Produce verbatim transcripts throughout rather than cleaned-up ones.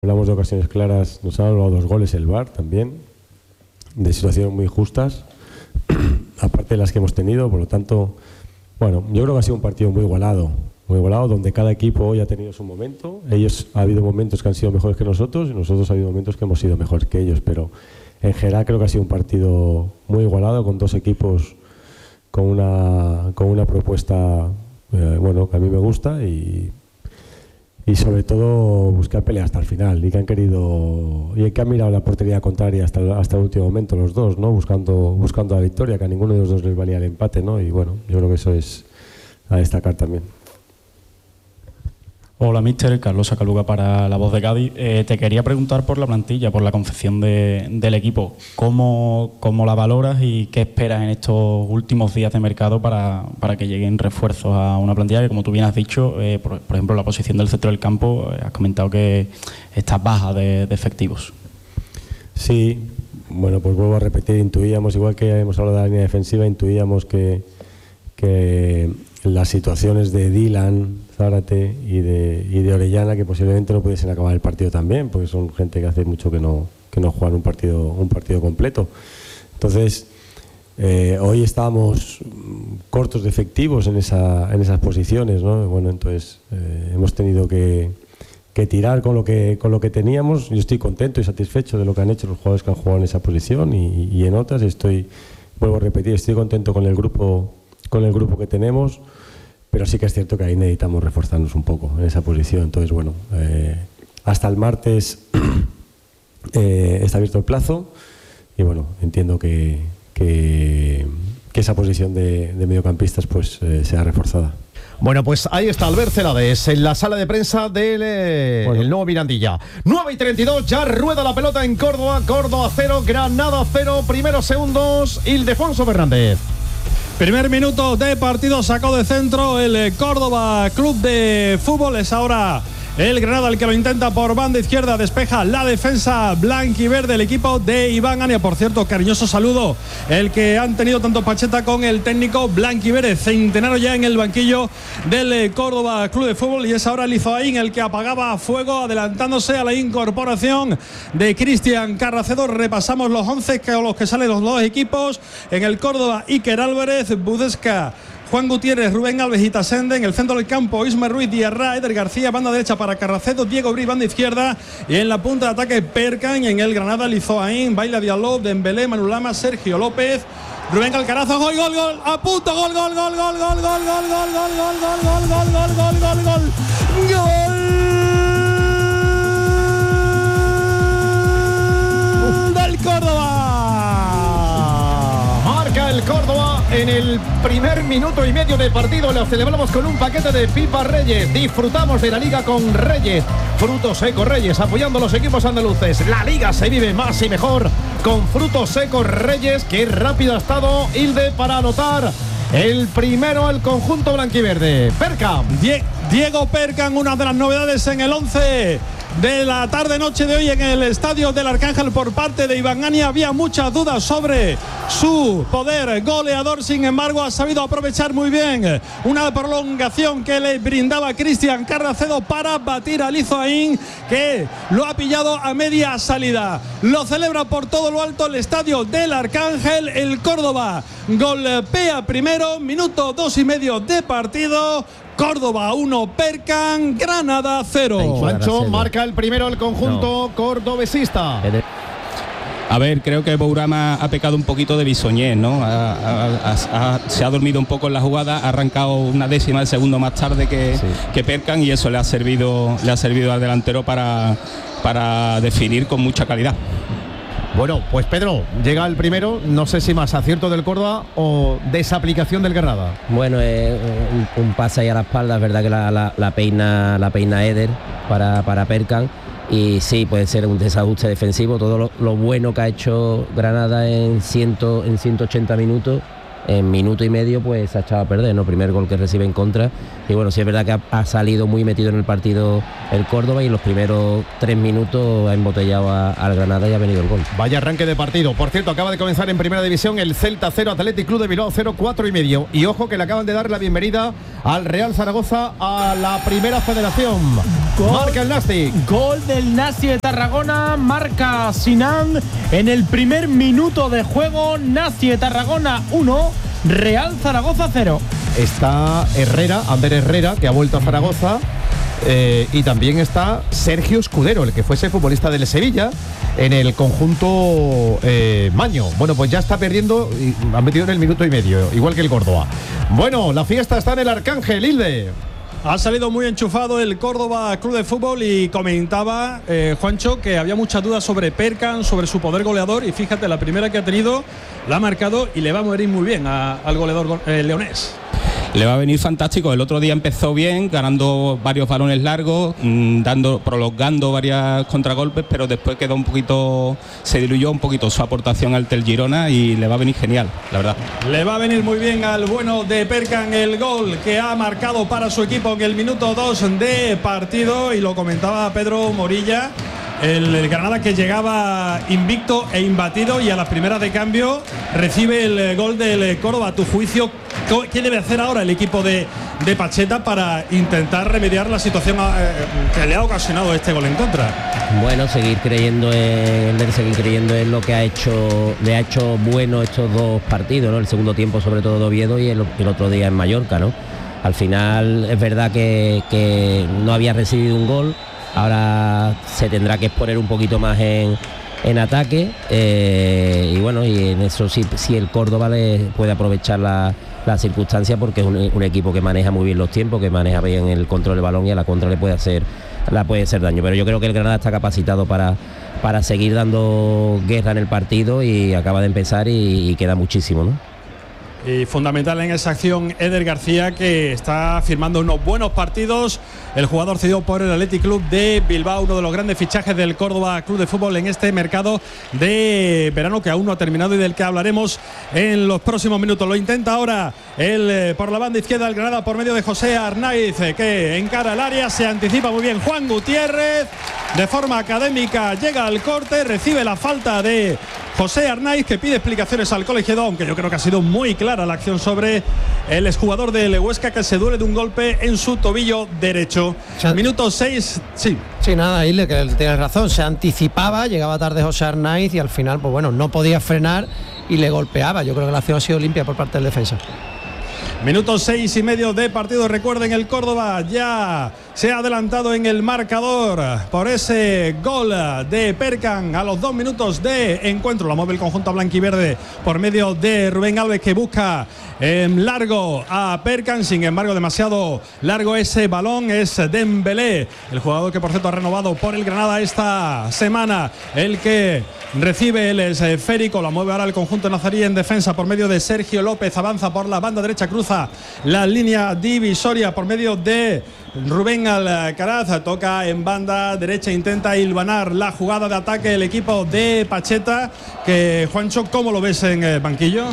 Hablamos de ocasiones claras, nos han dado dos goles el V A R también, de situaciones muy justas, aparte de las que hemos tenido. Por lo tanto, bueno, yo creo que ha sido un partido muy igualado, muy igualado, donde cada equipo hoy ha tenido su momento. Ellos, ha habido momentos que han sido mejores que nosotros y nosotros ha habido momentos que hemos sido mejores que ellos, pero en general creo que ha sido un partido muy igualado, con dos equipos con una, con una propuesta eh, bueno, que a mí me gusta, y y sobre todo buscar pelea hasta el final, y que han querido y que han mirado la portería contraria hasta el, hasta el último momento los dos, ¿no? buscando buscando la victoria, que a ninguno de los dos les valía el empate, ¿no? Y bueno, yo creo que eso es a destacar también. Hola, míster. Carlos Sacaluga para La Voz de Cádiz. Eh, te quería preguntar por la plantilla, por la confección de, del equipo. ¿Cómo, ¿Cómo la valoras y qué esperas en estos últimos días de mercado para, para que lleguen refuerzos a una plantilla que, como tú bien has dicho, eh, por, por ejemplo, la posición del centro del campo, eh, has comentado que está baja de, de efectivos? Sí, bueno, pues vuelvo a repetir, intuíamos, igual que hemos hablado de la línea defensiva, intuíamos que, que las situaciones de Dylan, Zárate y de, y de Orellana, que posiblemente no pudiesen acabar el partido también, porque son gente que hace mucho que no, que no juegan un partido, un partido completo. Entonces, eh, hoy estábamos cortos de efectivos en, esa, en esas posiciones, ¿no? Bueno, entonces eh, hemos tenido que, que tirar con lo que, con lo que teníamos. Yo estoy contento y satisfecho de lo que han hecho los jugadores que han jugado en esa posición y, y en otras. Estoy, vuelvo a repetir, estoy contento con el grupo, con el grupo que tenemos. Pero sí que es cierto que ahí necesitamos reforzarnos un poco en esa posición. Entonces, bueno, eh, hasta el martes eh, está abierto el plazo y, bueno, entiendo que, que, que esa posición de, de mediocampistas pues eh, sea reforzada. Bueno, pues ahí está Albert Celades en la sala de prensa del eh, bueno. el nuevo Mirandilla. nueve y treinta y dos, ya rueda la pelota en Córdoba. Córdoba cero, Granada cero, primeros segundos, Ildefonso Fernández. Primer minuto de partido, sacó de centro el Córdoba Club de Fútbol. Es ahora el Granada el que lo intenta por banda izquierda, despeja la defensa blanquiverde el equipo de Iván Ania. Por cierto, cariñoso saludo el que han tenido tanto Pacheta con el técnico blanquiverde, centenario ya en el banquillo del Córdoba Club de Fútbol, y es ahora Lizoaín el que apagaba fuego, adelantándose a la incorporación de Cristian Carracedo. Repasamos los once con los que salen los dos equipos. En el Córdoba, Iker Álvarez, Budesca, Juan Gutiérrez, Rubén Alves y Tasende. En el centro del campo, Ismael Ruiz, Diarra, Eder García. Banda derecha para Carracedo, Diego Bri, banda izquierda. Y en la punta de ataque, Perkan. Y en el Granada, Lizoaín, Baila Diallo, Dembélé, Manulama, Sergio López, Rubén Alcarazo. Gol, gol, gol, a punto, gol, gol, gol, gol, gol, gol, gol, gol, gol, gol, gol, gol, gol, gol, gol, gol, gol, gol del Córdoba. Marca el Córdoba en el primer minuto y medio de partido. Lo celebramos con un paquete de Pipa Reyes. Disfrutamos de la Liga con Reyes, frutos secos Reyes, apoyando a los equipos andaluces. La Liga se vive más y mejor con frutos secos Reyes. Qué rápido ha estado Hilde para anotar el primero al conjunto blanquiverde. Perkan. Die- Diego Perkan, una de las novedades en el once de la tarde-noche de hoy en el estadio del Arcángel por parte de Iván Ania. Había muchas dudas sobre su poder goleador, sin embargo ha sabido aprovechar muy bien una prolongación que le brindaba Cristian Carracedo para batir a Lizoaín, que lo ha pillado a media salida. Lo celebra por todo lo alto el estadio del Arcángel. El Córdoba golpea primero, minuto dos y medio de partido. Córdoba uno, Perkan, Granada cero. Mancho marca el primero el conjunto no. cordobesista. A ver, creo que Bourama ha pecado un poquito de bisoñés, ¿no? Ha, ha, ha, ha, se ha dormido un poco en la jugada, ha arrancado una décima de segundo más tarde que, sí. que Perkan, y eso le ha servido, le ha servido al delantero para, para definir con mucha calidad. Bueno, pues Pedro, llega el primero, no sé si más acierto del Córdoba o desaplicación del Granada. Bueno, eh, un, un pase ahí a la espalda, es verdad que la, la, la peina la peina Eder para, para Perkan, y sí, puede ser un desajuste defensivo. Todo lo, lo bueno que ha hecho Granada en, ciento, en ciento ochenta minutos, en minuto y medio pues se ha echado a perder, ¿no? Primer gol que recibe en contra, y bueno, sí es verdad que ha, ha salido muy metido en el partido el Córdoba y en los primeros tres minutos ha embotellado a, al Granada y ha venido el gol. Vaya arranque de partido. Por cierto, acaba de comenzar en Primera División el Celta cero, Athletic Club de Bilbao cero, cuatro y medio. Y ojo que le acaban de dar la bienvenida al Real Zaragoza a la Primera Federación. Gol, marca el Nastic. Gol del Nastic de Tarragona, marca Sinan en el primer minuto de juego. Nastic de Tarragona uno, Real Zaragoza cero. Está Herrera, Ander Herrera, que ha vuelto a Zaragoza. Eh, y también está Sergio Escudero, el que fuese futbolista del Sevilla en el conjunto eh, Maño. Bueno, pues ya está perdiendo y ha metido en el minuto y medio, igual que el Córdoba. Bueno, la fiesta está en el Arcángel, Hilde. Ha salido muy enchufado el Córdoba Club de Fútbol y comentaba eh, Juancho que había muchas dudas sobre Perkan, sobre su poder goleador, y fíjate, la primera que ha tenido la ha marcado y le va a morir muy bien a, al goleador eh, leonés. Le va a venir fantástico. El otro día empezó bien, ganando varios balones largos, mmm, dando, prolongando varios contragolpes, pero después quedó un poquito, se diluyó un poquito su aportación al Tel Girona y le va a venir genial, la verdad. Le va a venir muy bien al bueno de Perkan el gol que ha marcado para su equipo en el minuto dos de partido, y lo comentaba Pedro Morilla. El, el Granada que llegaba invicto e imbatido y a las primeras de cambio recibe el gol del Córdoba. A tu juicio, ¿qué debe hacer ahora el equipo de, de Pacheta para intentar remediar la situación eh, que le ha ocasionado este gol en contra? Bueno, seguir creyendo en seguir creyendo en lo que ha hecho, le ha hecho bueno estos dos partidos, ¿no? El segundo tiempo sobre todo de Oviedo y el, el otro día en Mallorca, ¿no? Al final es verdad que, que no había recibido un gol. Ahora se tendrá que exponer un poquito más en, en ataque eh, y bueno, y en eso sí, sí el Córdoba le puede aprovechar la, la circunstancia, porque es un, un equipo que maneja muy bien los tiempos, que maneja bien el control del balón y a la contra le puede hacer, la puede hacer daño. Pero yo creo que el Granada está capacitado para, para seguir dando guerra en el partido, y acaba de empezar y, y queda muchísimo, ¿no? Y fundamental en esa acción Eder García, que está firmando unos buenos partidos. El jugador cedido por el Athletic Club de Bilbao, uno de los grandes fichajes del Córdoba Club de Fútbol en este mercado de verano que aún no ha terminado y del que hablaremos en los próximos minutos. Lo intenta ahora el eh, por la banda izquierda el Granada por medio de José Arnaiz, eh, que encara el área, se anticipa muy bien Juan Gutiérrez, de forma académica llega al corte, recibe la falta de José Arnaiz, que pide explicaciones al colegiado, aunque yo creo que ha sido muy clara la acción sobre el exjugador del Huesca, que se duele de un golpe en su tobillo derecho. O sea, minuto seis, sí. Sí, nada, Ile, que tienes razón, se anticipaba, llegaba tarde José Arnaiz y al final, pues bueno, no podía frenar y le golpeaba. Yo creo que la acción ha sido limpia por parte del defensa. Minuto seis y medio de partido. Recuerden, el Córdoba ya se ha adelantado en el marcador por ese gol de Perkan a los dos minutos de encuentro. La mueve el conjunto blanquiverde por medio de Rubén Alves, que busca en largo a Perkan. Sin embargo, demasiado largo ese balón. Es Dembélé, el jugador que por cierto ha renovado por el Granada esta semana, el que recibe el esférico. La mueve ahora el conjunto nazarí en defensa por medio de Sergio López. Avanza por la banda derecha, cruza la línea divisoria por medio de Rubén Alcaraz. Toca en banda derecha, intenta hilvanar la jugada de ataque el equipo de Pacheta. Que, Juancho, ¿cómo lo ves en el banquillo?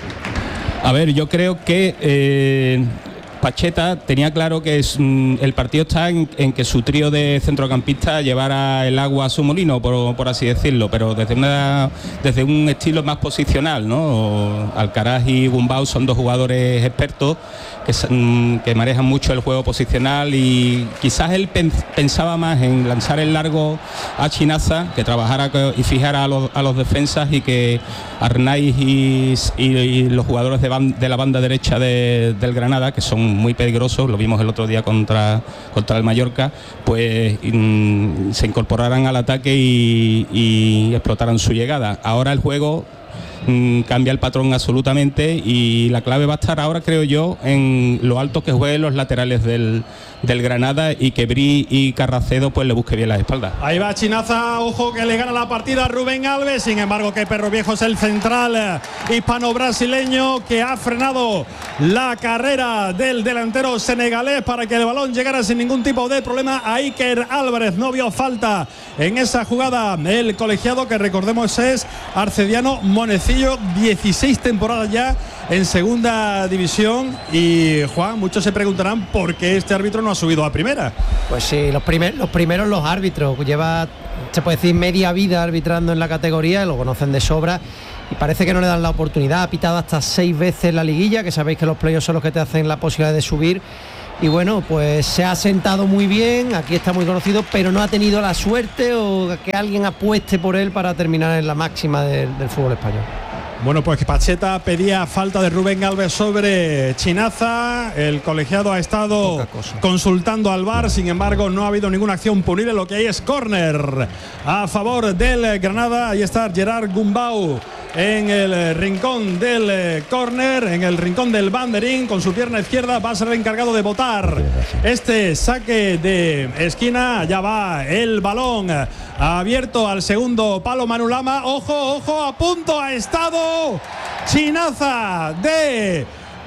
A ver, yo creo que eh, Pacheta tenía claro que es, mm, el partido está en, en que su trío de centrocampistas llevara el agua a su molino, por, por así decirlo, pero desde, una, desde un estilo más posicional, ¿no? Alcaraz y Gumbau son dos jugadores expertos que, mm, que manejan mucho el juego posicional, y quizás él pen, pensaba más en lanzar el largo a Chinaza, que trabajara y fijara a los, a los defensas, y que Arnaiz y, y, y los jugadores de, ban, de la banda derecha de, del Granada, que son muy peligrosos, lo vimos el otro día contra, contra el Mallorca, pues mm, se incorporaran al ataque y, y explotaran su llegada. Ahora el juego mm, cambia el patrón absolutamente, y la clave va a estar ahora, creo yo, en lo alto que jueguen los laterales del, del Granada, y que Bri y Carracedo pues le busque bien las espaldas. Ahí va Chinaza, ojo que le gana la partida a Rubén Alves. Sin embargo, que Perro Viejo es el central hispano-brasileño que ha frenado la carrera del delantero senegalés para que el balón llegara sin ningún tipo de problema a Iker Álvarez. No vio falta en esa jugada el colegiado, que recordemos es Arcediano Monecillo. Hermosillo, dieciséis temporadas ya en segunda división. Y Juan, muchos se preguntarán por qué este árbitro no ha subido a primera. Pues sí, los, primer, los primeros los árbitros, lleva, se puede decir, media vida arbitrando en la categoría, lo conocen de sobra y parece que no le dan la oportunidad. Ha pitado hasta seis veces la liguilla, que sabéis que los playoffs son los que te hacen la posibilidad de subir. Y bueno, pues se ha sentado muy bien, aquí está muy conocido, pero no ha tenido la suerte o que alguien apueste por él para terminar en la máxima de, del fútbol español. Bueno, pues que Pacheta pedía falta de Rubén Gálvez sobre Chinaza. El colegiado ha estado consultando al V A R, sin embargo no ha habido ninguna acción punible. Lo que hay es córner a favor del Granada. Ahí está Gerard Gumbau en el rincón del córner, en el rincón del banderín, con su pierna izquierda va a ser el encargado de botar este saque de esquina. Allá va el balón abierto al segundo palo. Manu Lama, ojo, ojo, a punto ha estado Chinaza de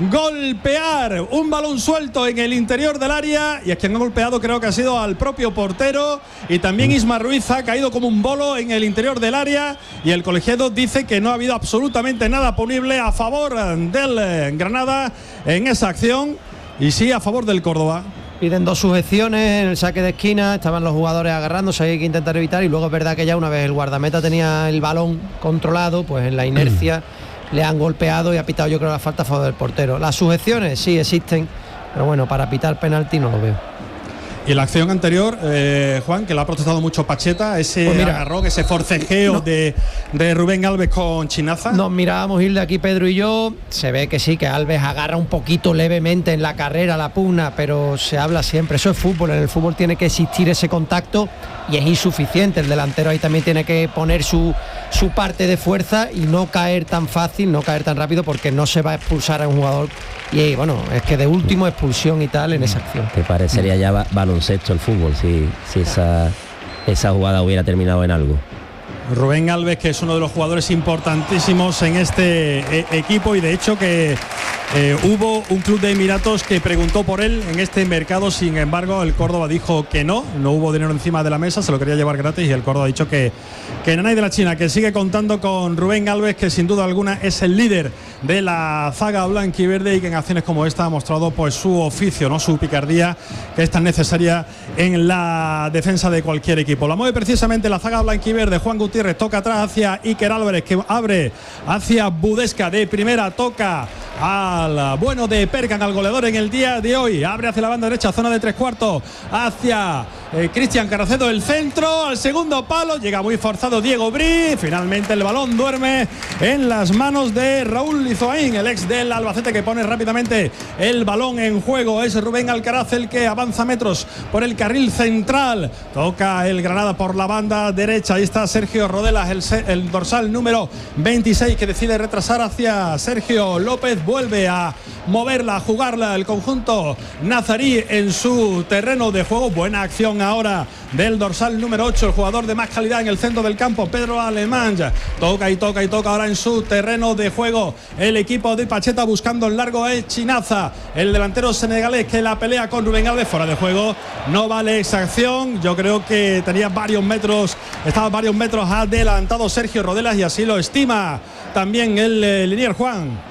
golpear un balón suelto en el interior del área, y es quien ha golpeado creo que ha sido al propio portero, y también Isma Ruiz ha caído como un bolo en el interior del área, y el colegiado dice que no ha habido absolutamente nada punible a favor del Granada en esa acción, y sí a favor del Córdoba. Piden dos sujeciones en el saque de esquina, estaban los jugadores agarrándose, hay que intentar evitar, y luego es verdad que ya una vez el guardameta tenía el balón controlado, pues en la inercia le han golpeado y ha pitado yo creo la falta a favor del portero. Las sujeciones sí existen, pero bueno, para pitar penalti no lo veo. Y la acción anterior, eh, Juan, que la ha protestado mucho Pacheta, ese pues mira, agarrón, ese forcejeo no, de, de Rubén Alves con Chinaza. Nos mirábamos Hilde aquí, Pedro y yo, se ve que sí, que Alves agarra un poquito levemente en la carrera, la pugna, pero se habla siempre, eso es fútbol, en el fútbol tiene que existir ese contacto y es insuficiente, el delantero ahí también tiene que poner su, su parte de fuerza y no caer tan fácil, no caer tan rápido, porque no se va a expulsar a un jugador. Y bueno, es que de último expulsión y tal en esa acción. Que parecería ya baloncesto el fútbol si, si esa, esa jugada hubiera terminado en algo. Rubén Alves, que es uno de los jugadores importantísimos en este eh, equipo, y de hecho que eh, hubo un club de Emiratos que preguntó por él en este mercado, sin embargo el Córdoba dijo que no, no hubo dinero encima de la mesa, se lo quería llevar gratis, y el Córdoba ha dicho que, que Nanay de la China, que sigue contando con Rubén Alves, que sin duda alguna es el líder de la zaga blanquiverde y que en acciones como esta ha mostrado pues su oficio, no su picardía, que es tan necesaria en la defensa de cualquier equipo. La mueve precisamente la zaga blanquiverde. Juan Gutiérrez toca atrás hacia Iker Álvarez, que abre hacia Budesca de primera, toca al bueno de Perkan, al goleador en el día de hoy, abre hacia la banda derecha, zona de tres cuartos, hacia eh, Cristian Carracedo, el centro, al segundo palo, llega muy forzado Diego Bri, finalmente el balón duerme en las manos de Raúl Lizoaín, el ex del Albacete, que pone rápidamente el balón en juego. Es Rubén Alcaraz el que avanza metros por el carril central, toca el Granada por la banda derecha, ahí está Sergio Rodelas, el, el dorsal número veintiséis, que decide retrasar hacia Sergio López, vuelve a moverla, a jugarla el conjunto nazarí en su terreno de juego. Buena acción ahora del dorsal número ocho, el jugador de más calidad en el centro del campo, Pedro Alemán, toca y toca y toca ahora en su terreno de juego el equipo de Pacheta, buscando el largo es Chinaza, el delantero senegalés, que la pelea con Rubén Alves, fuera de juego, no vale esa acción. Yo creo que tenía varios metros, estaba varios metros adelantado Sergio Rodelas, y así lo estima también el eh, linier Juan.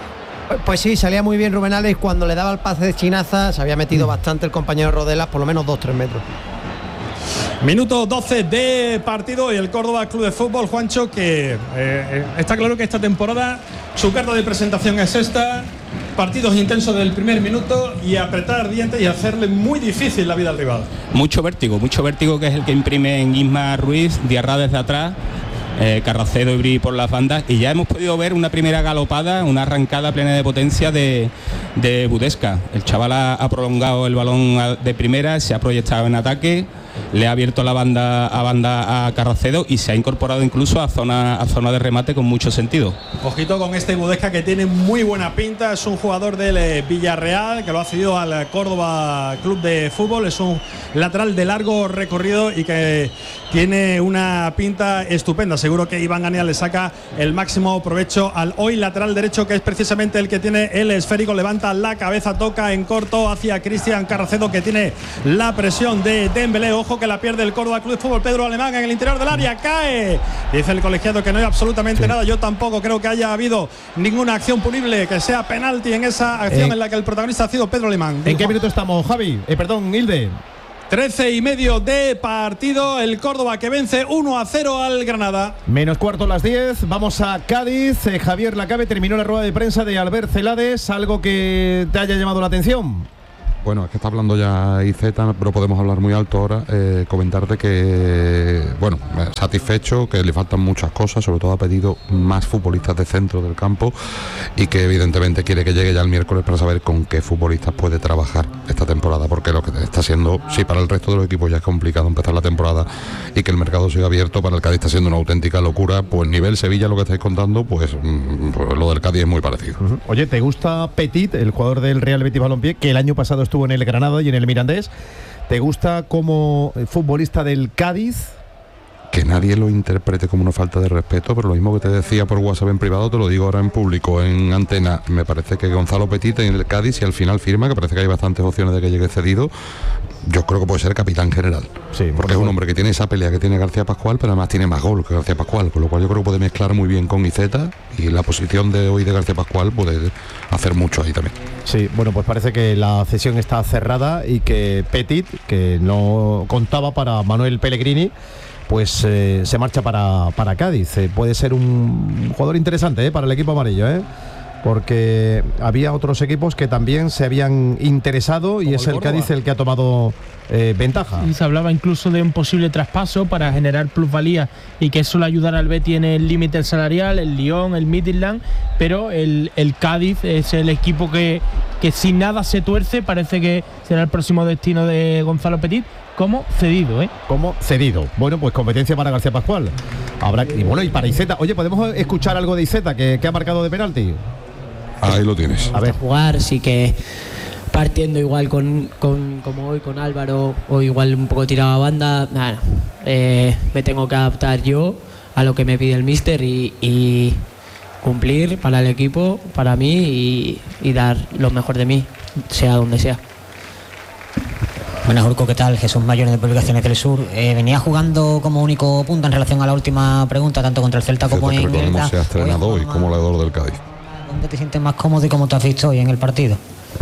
Pues sí, salía muy bien Rubén Alves, cuando le daba el pase de Chinaza se había metido bastante el compañero Rodelas, por lo menos dos tres metros. Minuto doce de partido, y el Córdoba Club de Fútbol, Juancho, que eh, está claro que esta temporada su carta de presentación es esta: partidos intensos del primer minuto y apretar dientes y hacerle muy difícil la vida al rival. Mucho vértigo, mucho vértigo, que es el que imprime en Isma Ruiz, Diarra desde atrás, Eh, Carracedo y Bri por las bandas, y ya hemos podido ver una primera galopada, una arrancada plena de potencia de, de Budesca. El chaval ha, ha prolongado el balón de primera, se ha proyectado en ataque, le ha abierto la banda a banda a Carracedo y se ha incorporado incluso a zona, a zona de remate con mucho sentido. Ojito con este Budesca, que tiene muy buena pinta, es un jugador del eh, Villarreal, que lo ha cedido al Córdoba Club de Fútbol, es un lateral de largo recorrido y que tiene una pinta estupenda. Seguro que Iván Gania le saca el máximo provecho al hoy lateral derecho, que es precisamente el que tiene el esférico. Levanta la cabeza, toca en corto hacia Cristian Carracedo, que tiene la presión de Dembélé. ojo que la pierde el Córdoba Club de Fútbol. Pedro Alemán en el interior del área, cae. Dice el colegiado que no hay absolutamente sí. nada. Yo tampoco creo que haya habido ninguna acción punible que sea penalti en esa acción eh, en la que el protagonista ha sido Pedro Alemán. ¿En qué minuto estamos, Javi? Eh, perdón, Hilde. trece y medio de partido, el Córdoba que vence uno a cero al Granada. Menos cuarto las diez, vamos a Cádiz. eh, Javier Lacabe, terminó la rueda de prensa de Albert Celades. ¿Algo que te haya llamado la atención? Bueno, es que está hablando ya I Z, pero podemos hablar muy alto ahora. Eh, comentarte que, bueno, satisfecho, que le faltan muchas cosas, sobre todo ha pedido más futbolistas de centro del campo y que evidentemente quiere que llegue ya el miércoles para saber con qué futbolistas puede trabajar esta temporada, porque lo que está siendo, sí, para el resto de los equipos ya es complicado empezar la temporada y que el mercado siga abierto, para el Cádiz está siendo una auténtica locura. Pues nivel Sevilla, lo que estáis contando, pues, pues lo del Cádiz es muy parecido. Uh-huh. Oye, ¿te gusta Petit, el jugador del Real Betis Balompié, que el año pasado estuvo en el Granada y en el Mirandés? ¿Te gusta como futbolista del Cádiz? Que nadie lo interprete como una falta de respeto, pero lo mismo que te decía por WhatsApp en privado, te lo digo ahora en público, en antena. Me parece que Gonzalo Petit en el Cádiz, y al final firma, que parece que hay bastantes opciones de que llegue cedido, yo creo que puede ser capitán general. Sí, porque es un hombre que tiene esa pelea que tiene García Pascual, pero además tiene más gol que García Pascual, con lo cual yo creo que puede mezclar muy bien con Iceta, y la posición de hoy de García Pascual puede hacer mucho ahí también. Sí, bueno, pues parece que la cesión está cerrada y que Petit, que no contaba para Manuel Pellegrini, pues eh, se marcha para, para Cádiz. Eh, puede ser un jugador interesante eh, para el equipo amarillo, eh, porque había otros equipos que también se habían interesado y es el Cádiz el que ha tomado eh, ventaja. Y se hablaba incluso de un posible traspaso para generar plusvalía y que eso le ayudara al Betis en el límite salarial, el Lyon, el Midtjylland, pero el, el Cádiz es el equipo que, que sin nada se tuerce. Parece que será el próximo destino de Gonzalo Petit como cedido, ¿eh? Como cedido. Bueno, pues competencia para García Pascual. Habrá, y bueno, y para Iceta. Oye, ¿podemos escuchar algo de Iceta que, que ha marcado de penalti? Ahí lo tienes. A ver, jugar, sí que partiendo igual con, con como hoy con Álvaro, o igual un poco tirado a banda, nada, eh, me tengo que adaptar yo a lo que me pide el míster y, y cumplir para el equipo, para mí y, y dar lo mejor de mí, sea donde sea. Buenas, Urco, ¿qué tal? Jesús Mayor de Publicaciones del Sur. Eh, venía jugando como único punto en relación a la última pregunta, tanto contra el Celta como en el Celta. Se ha estrenado hoy como goleador del Cádiz. ¿Dónde te sientes más cómodo y cómo te has visto hoy en el partido?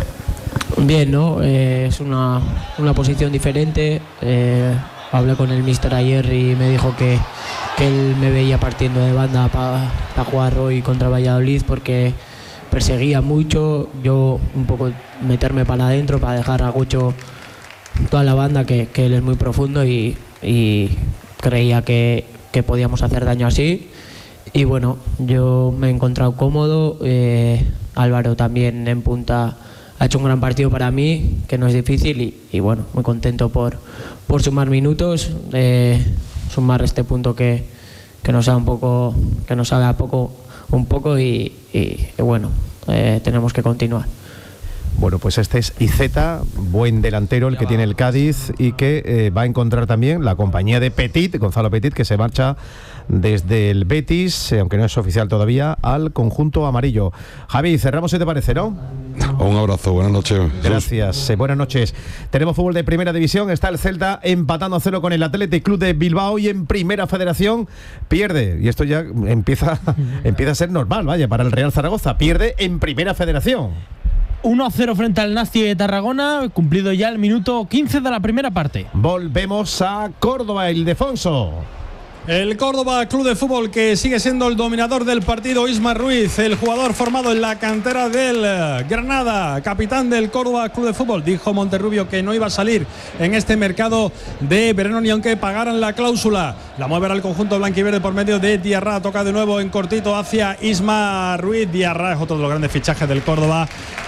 Bien, ¿no? Eh, es una, una posición diferente. Eh, hablé con el míster ayer y me dijo que, que él me veía partiendo de banda para pa jugar hoy contra Valladolid porque perseguía mucho. Yo un poco meterme para adentro para dejar a Gucho toda la banda, que, que él es muy profundo y, y creía que, que podíamos hacer daño así. Y bueno, yo me he encontrado cómodo. eh, Álvaro también en punta ha hecho un gran partido para mí, que no es difícil, y, y bueno, muy contento por, por sumar minutos, eh, sumar este punto que, que nos haga un poco, que nos haga poco un poco y, y, y bueno, eh, tenemos que continuar. Bueno, pues este es Iceta, buen delantero el que tiene el Cádiz y que eh, va a encontrar también la compañía de Petit, Gonzalo Petit, que se marcha desde el Betis, eh, aunque no es oficial todavía, al conjunto amarillo. Javi, cerramos si te parece, ¿no? Un abrazo, buenas noches. Gracias, eh, buenas noches. Tenemos fútbol de primera división, está el Celta empatando a cero con el Athletic Club de Bilbao y en primera federación pierde, y esto ya empieza, empieza a ser normal, vaya, para el Real Zaragoza, pierde en primera federación. uno a cero frente al Nasti de Tarragona, cumplido ya el minuto quince de la primera parte. Volvemos a Córdoba, Ildefonso. El Córdoba Club de Fútbol, que sigue siendo el dominador del partido. Isma Ruiz, el jugador formado en la cantera del Granada, capitán del Córdoba Club de Fútbol, dijo Monterrubio que no iba a salir en este mercado de verano ni aunque pagaran la cláusula. La mueve al conjunto blanquiverde por medio de Diarra, toca de nuevo en cortito hacia Isma Ruiz. Diarra es otro de los grandes fichajes del Córdoba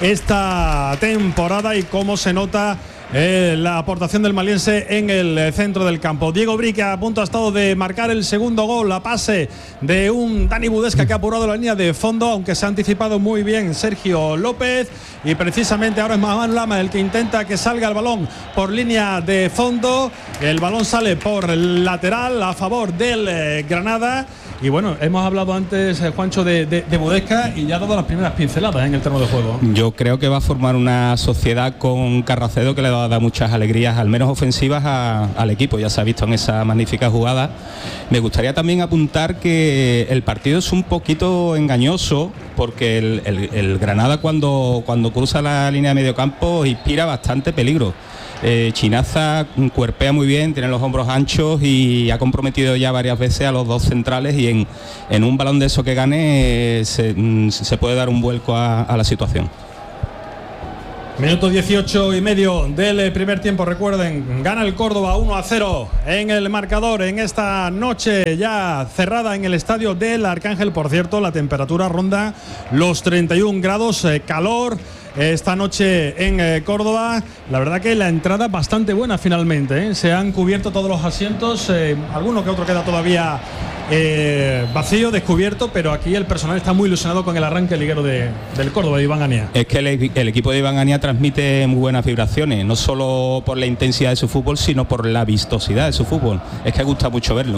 esta temporada y cómo se nota Eh, la aportación del maliense en el centro del campo. Diego Brique a punto ha estado de marcar el segundo gol, la pase de un Dani Budesca que ha apurado la línea de fondo, aunque se ha anticipado muy bien Sergio López, y precisamente ahora es Maman Lama el que intenta que salga el balón por línea de fondo. El balón sale por lateral a favor del eh, Granada Y bueno, hemos hablado antes, eh, Juancho, de, de, de Budesca y ya ha dado las primeras pinceladas ¿eh? en el terreno de juego. Yo creo que va a formar una sociedad con Carracedo que le va a dar muchas alegrías, al menos ofensivas, a, al equipo. Ya se ha visto en esa magnífica jugada. Me gustaría también apuntar que el partido es un poquito engañoso, porque el, el, el Granada cuando, cuando cruza la línea de mediocampo inspira bastante peligro. Eh, Chinaza cuerpea muy bien, tiene los hombros anchos y ha comprometido ya varias veces a los dos centrales, y en, en un balón de eso que gane eh, se, se puede dar un vuelco a, a la situación. Minuto dieciocho y medio del primer tiempo. Recuerden, gana el Córdoba uno a cero en el marcador en esta noche ya cerrada en el estadio del Arcángel. Por cierto, la temperatura ronda los treinta y un grados, eh, calor esta noche en eh, Córdoba. La verdad que la entrada bastante buena finalmente, ¿eh? Se han cubierto todos los asientos, eh, alguno que otro queda todavía eh, vacío, descubierto, pero aquí el personal está muy ilusionado con el arranque liguero de, del Córdoba de Iván Ania. Es que el, el equipo de Iván Ania transmite muy buenas vibraciones, no solo por la intensidad de su fútbol, sino por la vistosidad de su fútbol. Es que gusta mucho verlo.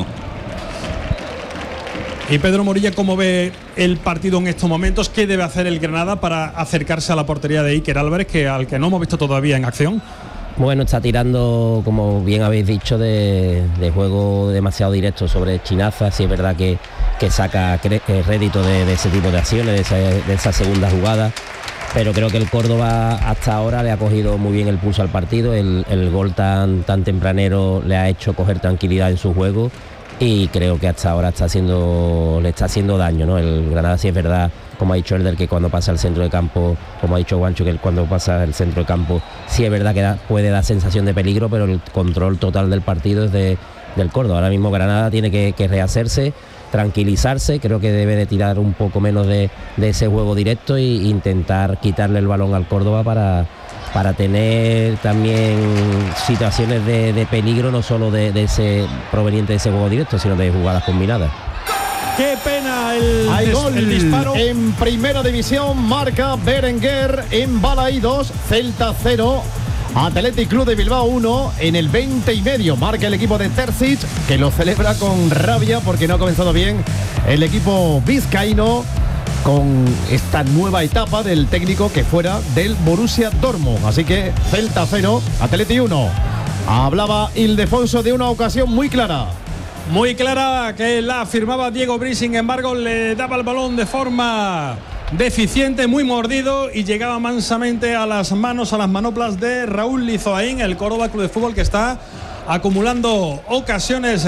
Y Pedro Morilla, ¿cómo ve el partido en estos momentos? ¿Qué debe hacer el Granada para acercarse a la portería de Iker Álvarez, que al que no hemos visto todavía en acción? Bueno, está tirando, como bien habéis dicho, de, de juego demasiado directo sobre Chinaza. Sí es verdad que, que saca rédito de, de ese tipo de acciones, de esa, de esa segunda jugada, pero creo que el Córdoba hasta ahora le ha cogido muy bien el pulso al partido. El, el gol tan, tan tempranero le ha hecho coger tranquilidad en su juego, y creo que hasta ahora está haciendo, le está haciendo daño, ¿no? El Granada, sí es verdad, como ha dicho Elder, que cuando pasa al centro de campo, como ha dicho Juancho, que cuando pasa al centro de campo sí es verdad que da, puede dar sensación de peligro, pero el control total del partido es de, del Córdoba. Ahora mismo Granada tiene que, que rehacerse, tranquilizarse. Creo que debe de tirar un poco menos de, de ese juego directo e intentar quitarle el balón al Córdoba para, para tener también situaciones de, de peligro, no solo de, de ese proveniente de ese juego directo, sino de jugadas combinadas. ¡Qué pena! El, Hay gol, el disparo en primera división. Marca Berenguer en Balaídos. Celta cero, Athletic Club de Bilbao uno en el veinte y medio. Marca el equipo de Terzic, que lo celebra con rabia porque no ha comenzado bien el equipo vizcaíno con esta nueva etapa del técnico que fuera del Borussia Dortmund. Así que Celta cero, Athletic uno. Hablaba Ildefonso de una ocasión muy clara. Muy clara, que la firmaba Diego Briz, sin embargo le daba el balón de forma deficiente, muy mordido, y llegaba mansamente a las manos, a las manoplas de Raúl Lizoaín, el Córdoba Club de Fútbol, que está acumulando ocasiones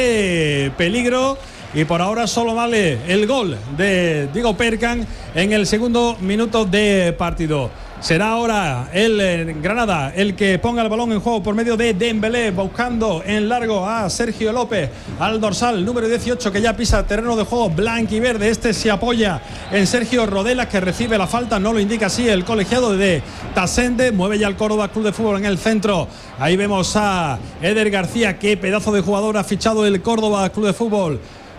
de peligro. Y por ahora solo vale el gol de Diego Perkan en el segundo minuto de partido. Será ahora el eh, Granada el que ponga el balón en juego por medio de Dembélé, buscando en largo a Sergio López, al dorsal número dieciocho, que ya pisa terreno de juego blanquiverde. Este se apoya en Sergio Rodelas, que recibe la falta, no lo indica así el colegiado de Tasende. Mueve ya el Córdoba Club de Fútbol en el centro. Ahí vemos a Eder García, qué pedazo de jugador ha fichado el Córdoba Club de Fútbol.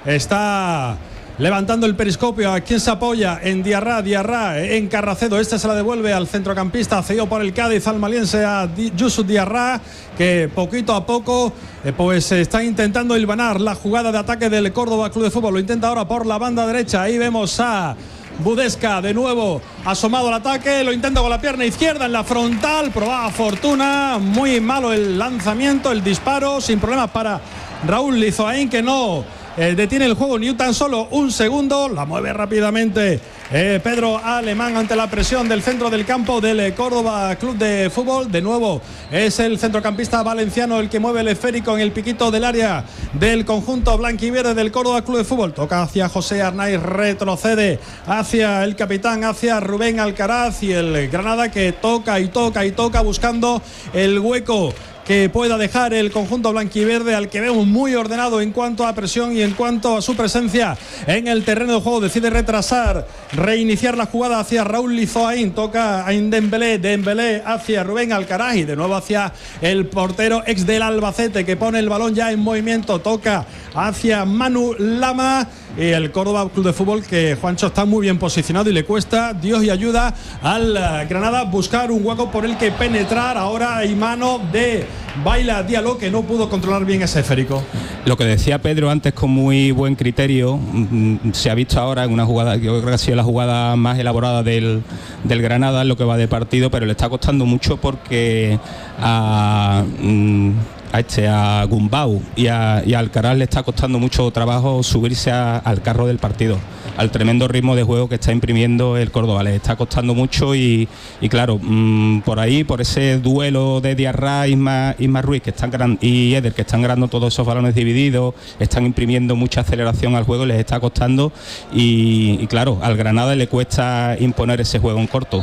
Está levantando el periscopio. ¿A quién se apoya? En Diarra, Diarra en Carracedo. Este se la devuelve al centrocampista cedido por el Cádiz al maliense, a Yusuf Diarra, que poquito a poco eh, pues está intentando hilvanar la jugada de ataque del Córdoba Club de Fútbol. Lo intenta ahora por la banda derecha. Ahí vemos a Budesca de nuevo asomado al ataque, lo intenta con la pierna izquierda en la frontal, probaba fortuna, muy malo el lanzamiento, el disparo, sin problemas para Raúl Lizoaín, que no Eh, detiene el juego ni tan solo un segundo. La mueve rápidamente eh, Pedro Alemán ante la presión del centro del campo del eh, Córdoba Club de Fútbol. De nuevo es el centrocampista valenciano el que mueve el esférico en el piquito del área del conjunto blanquiverde del Córdoba Club de Fútbol. Toca hacia José Arnaiz, retrocede hacia el capitán, hacia Rubén Alcaraz, y el Granada que toca y toca y toca buscando el hueco que pueda dejar el conjunto blanquiverde, al que vemos muy ordenado en cuanto a presión y en cuanto a su presencia en el terreno de juego. Decide retrasar, reiniciar la jugada hacia Raúl Lizoaín, toca a Dembélé, Dembélé hacia Rubén Alcaraz, y de nuevo hacia el portero ex del Albacete, que pone el balón ya en movimiento, toca hacia Manu Lama. Y el Córdoba Club de Fútbol, que Juancho está muy bien posicionado y le cuesta Dios y ayuda al Granada buscar un hueco por el que penetrar. Ahora hay mano de Baila Diallo, que no pudo controlar bien ese esférico. Lo que decía Pedro antes con muy buen criterio, mmm, se ha visto ahora en una jugada, yo creo que ha sido la jugada más elaborada del, del Granada en lo que va de partido, pero le está costando mucho porque a, mmm, a este a Gumbau y a, y a Alcaraz le está costando mucho trabajo subirse a, al carro del partido, al tremendo ritmo de juego que está imprimiendo el Córdoba. Les está costando mucho y, y claro, mmm, por ahí, por ese duelo de Diarra, Isma, Isma Ruiz que están gran, y Eder, que están ganando todos esos balones divididos, están imprimiendo mucha aceleración al juego, les está costando y, y claro, al Granada le cuesta imponer ese juego en corto.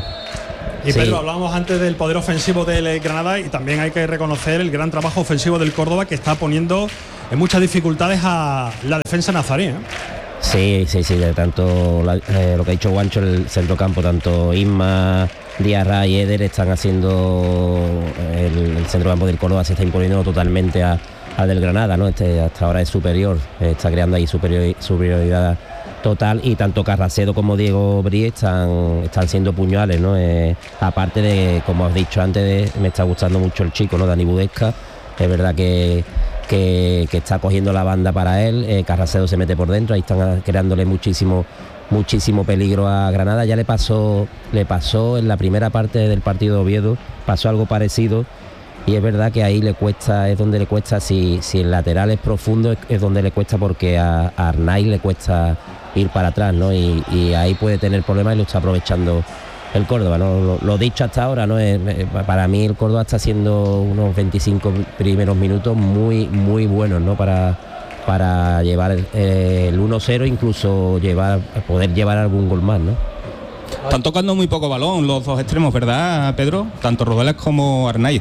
Y Pedro, sí, hablábamos antes del poder ofensivo del Granada y también hay que reconocer el gran trabajo ofensivo del Córdoba, que está poniendo en muchas dificultades a la defensa nazarí, ¿eh? Sí, sí, sí, de tanto la, eh, lo que ha dicho Guancho, el centrocampo, tanto Isma, Diarra y Eder están haciendo, el, el centrocampo del Córdoba se está imponiendo totalmente a, a del Granada, ¿no? Este hasta ahora es superior, está creando ahí superior, superioridad total, y tanto Carracedo como Diego Brí están, están siendo puñales, ¿no? Eh, aparte de, como has dicho antes, de, me está gustando mucho el chico, ¿no? Dani Budesca, es verdad que Que, que está cogiendo la banda para él, eh, Carracedo se mete por dentro, ahí están creándole muchísimo muchísimo peligro a Granada. Ya le pasó le pasó en la primera parte del partido de Oviedo, pasó algo parecido, y es verdad que ahí le cuesta, es donde le cuesta, si, si el lateral es profundo es, es donde le cuesta, porque a, a Arnaiz le cuesta ir para atrás, ¿no? Y, y ahí puede tener problemas y lo está aprovechando el Córdoba, ¿no? Lo, lo dicho hasta ahora, ¿no? Es, para mí el Córdoba está haciendo unos veinticinco primeros minutos muy muy buenos, ¿no? Para, para llevar eh, el uno cero, incluso llevar poder llevar algún gol más, ¿no? Están tocando muy poco balón los dos extremos, ¿verdad, Pedro? Tanto Rodales como Arnaiz.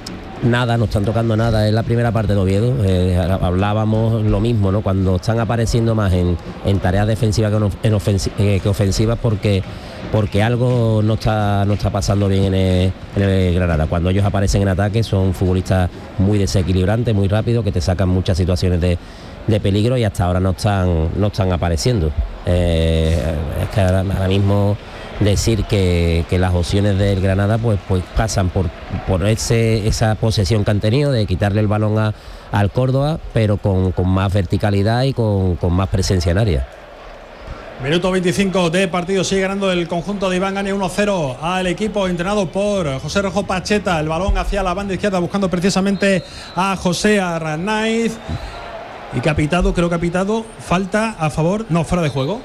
Nada, no están tocando nada, es la primera parte de Oviedo, eh, hablábamos lo mismo, ¿no? Cuando están apareciendo más en, en tareas defensivas que, en ofensi eh, que ofensivas, porque porque algo no está no está pasando bien en el, en el Granada. Cuando ellos aparecen en ataque son futbolistas muy desequilibrantes, muy rápidos, que te sacan muchas situaciones de, de peligro, y hasta ahora no están no están apareciendo. Eh, es que ahora, ahora mismo decir que, que las opciones del Granada pues pues pasan por por ese esa posesión que han tenido de quitarle el balón a, al Córdoba, pero con, con más verticalidad y con, con más presencia en área. Minuto veinticinco de partido, sigue ganando el conjunto de Iván Gane uno cero al equipo entrenado por José Rojo Pacheta. El balón hacia la banda izquierda buscando precisamente a José Arnaiz, y que ha pitado, creo que ha pitado falta a favor, no, fuera de juego.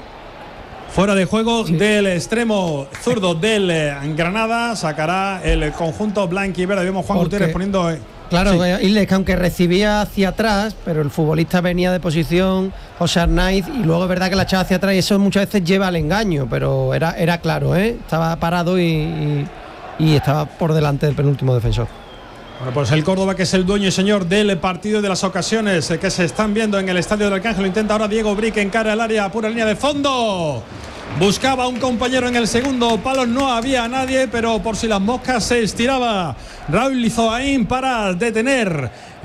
Fuera de juego, sí, del extremo zurdo del Granada. Sacará el conjunto blanquiverde. Vemos Juan Porque, Gutiérrez poniendo... Claro, sí, Isles, que aunque recibía hacia atrás, pero el futbolista venía de posición, José Arnaiz, y luego es verdad que la echaba hacia atrás, y eso muchas veces lleva al engaño, pero era, era claro, ¿eh? Estaba parado y, y, y estaba por delante del penúltimo defensor. Bueno, pues el Córdoba, que es el dueño y señor del partido y de las ocasiones que se están viendo en el estadio del Arcángel. Lo intenta ahora Diego Brí, que encara el área, pura línea de fondo. Buscaba a un compañero en el segundo palo, no había nadie, pero por si las moscas se estiraba Raúl Lizoaín para detener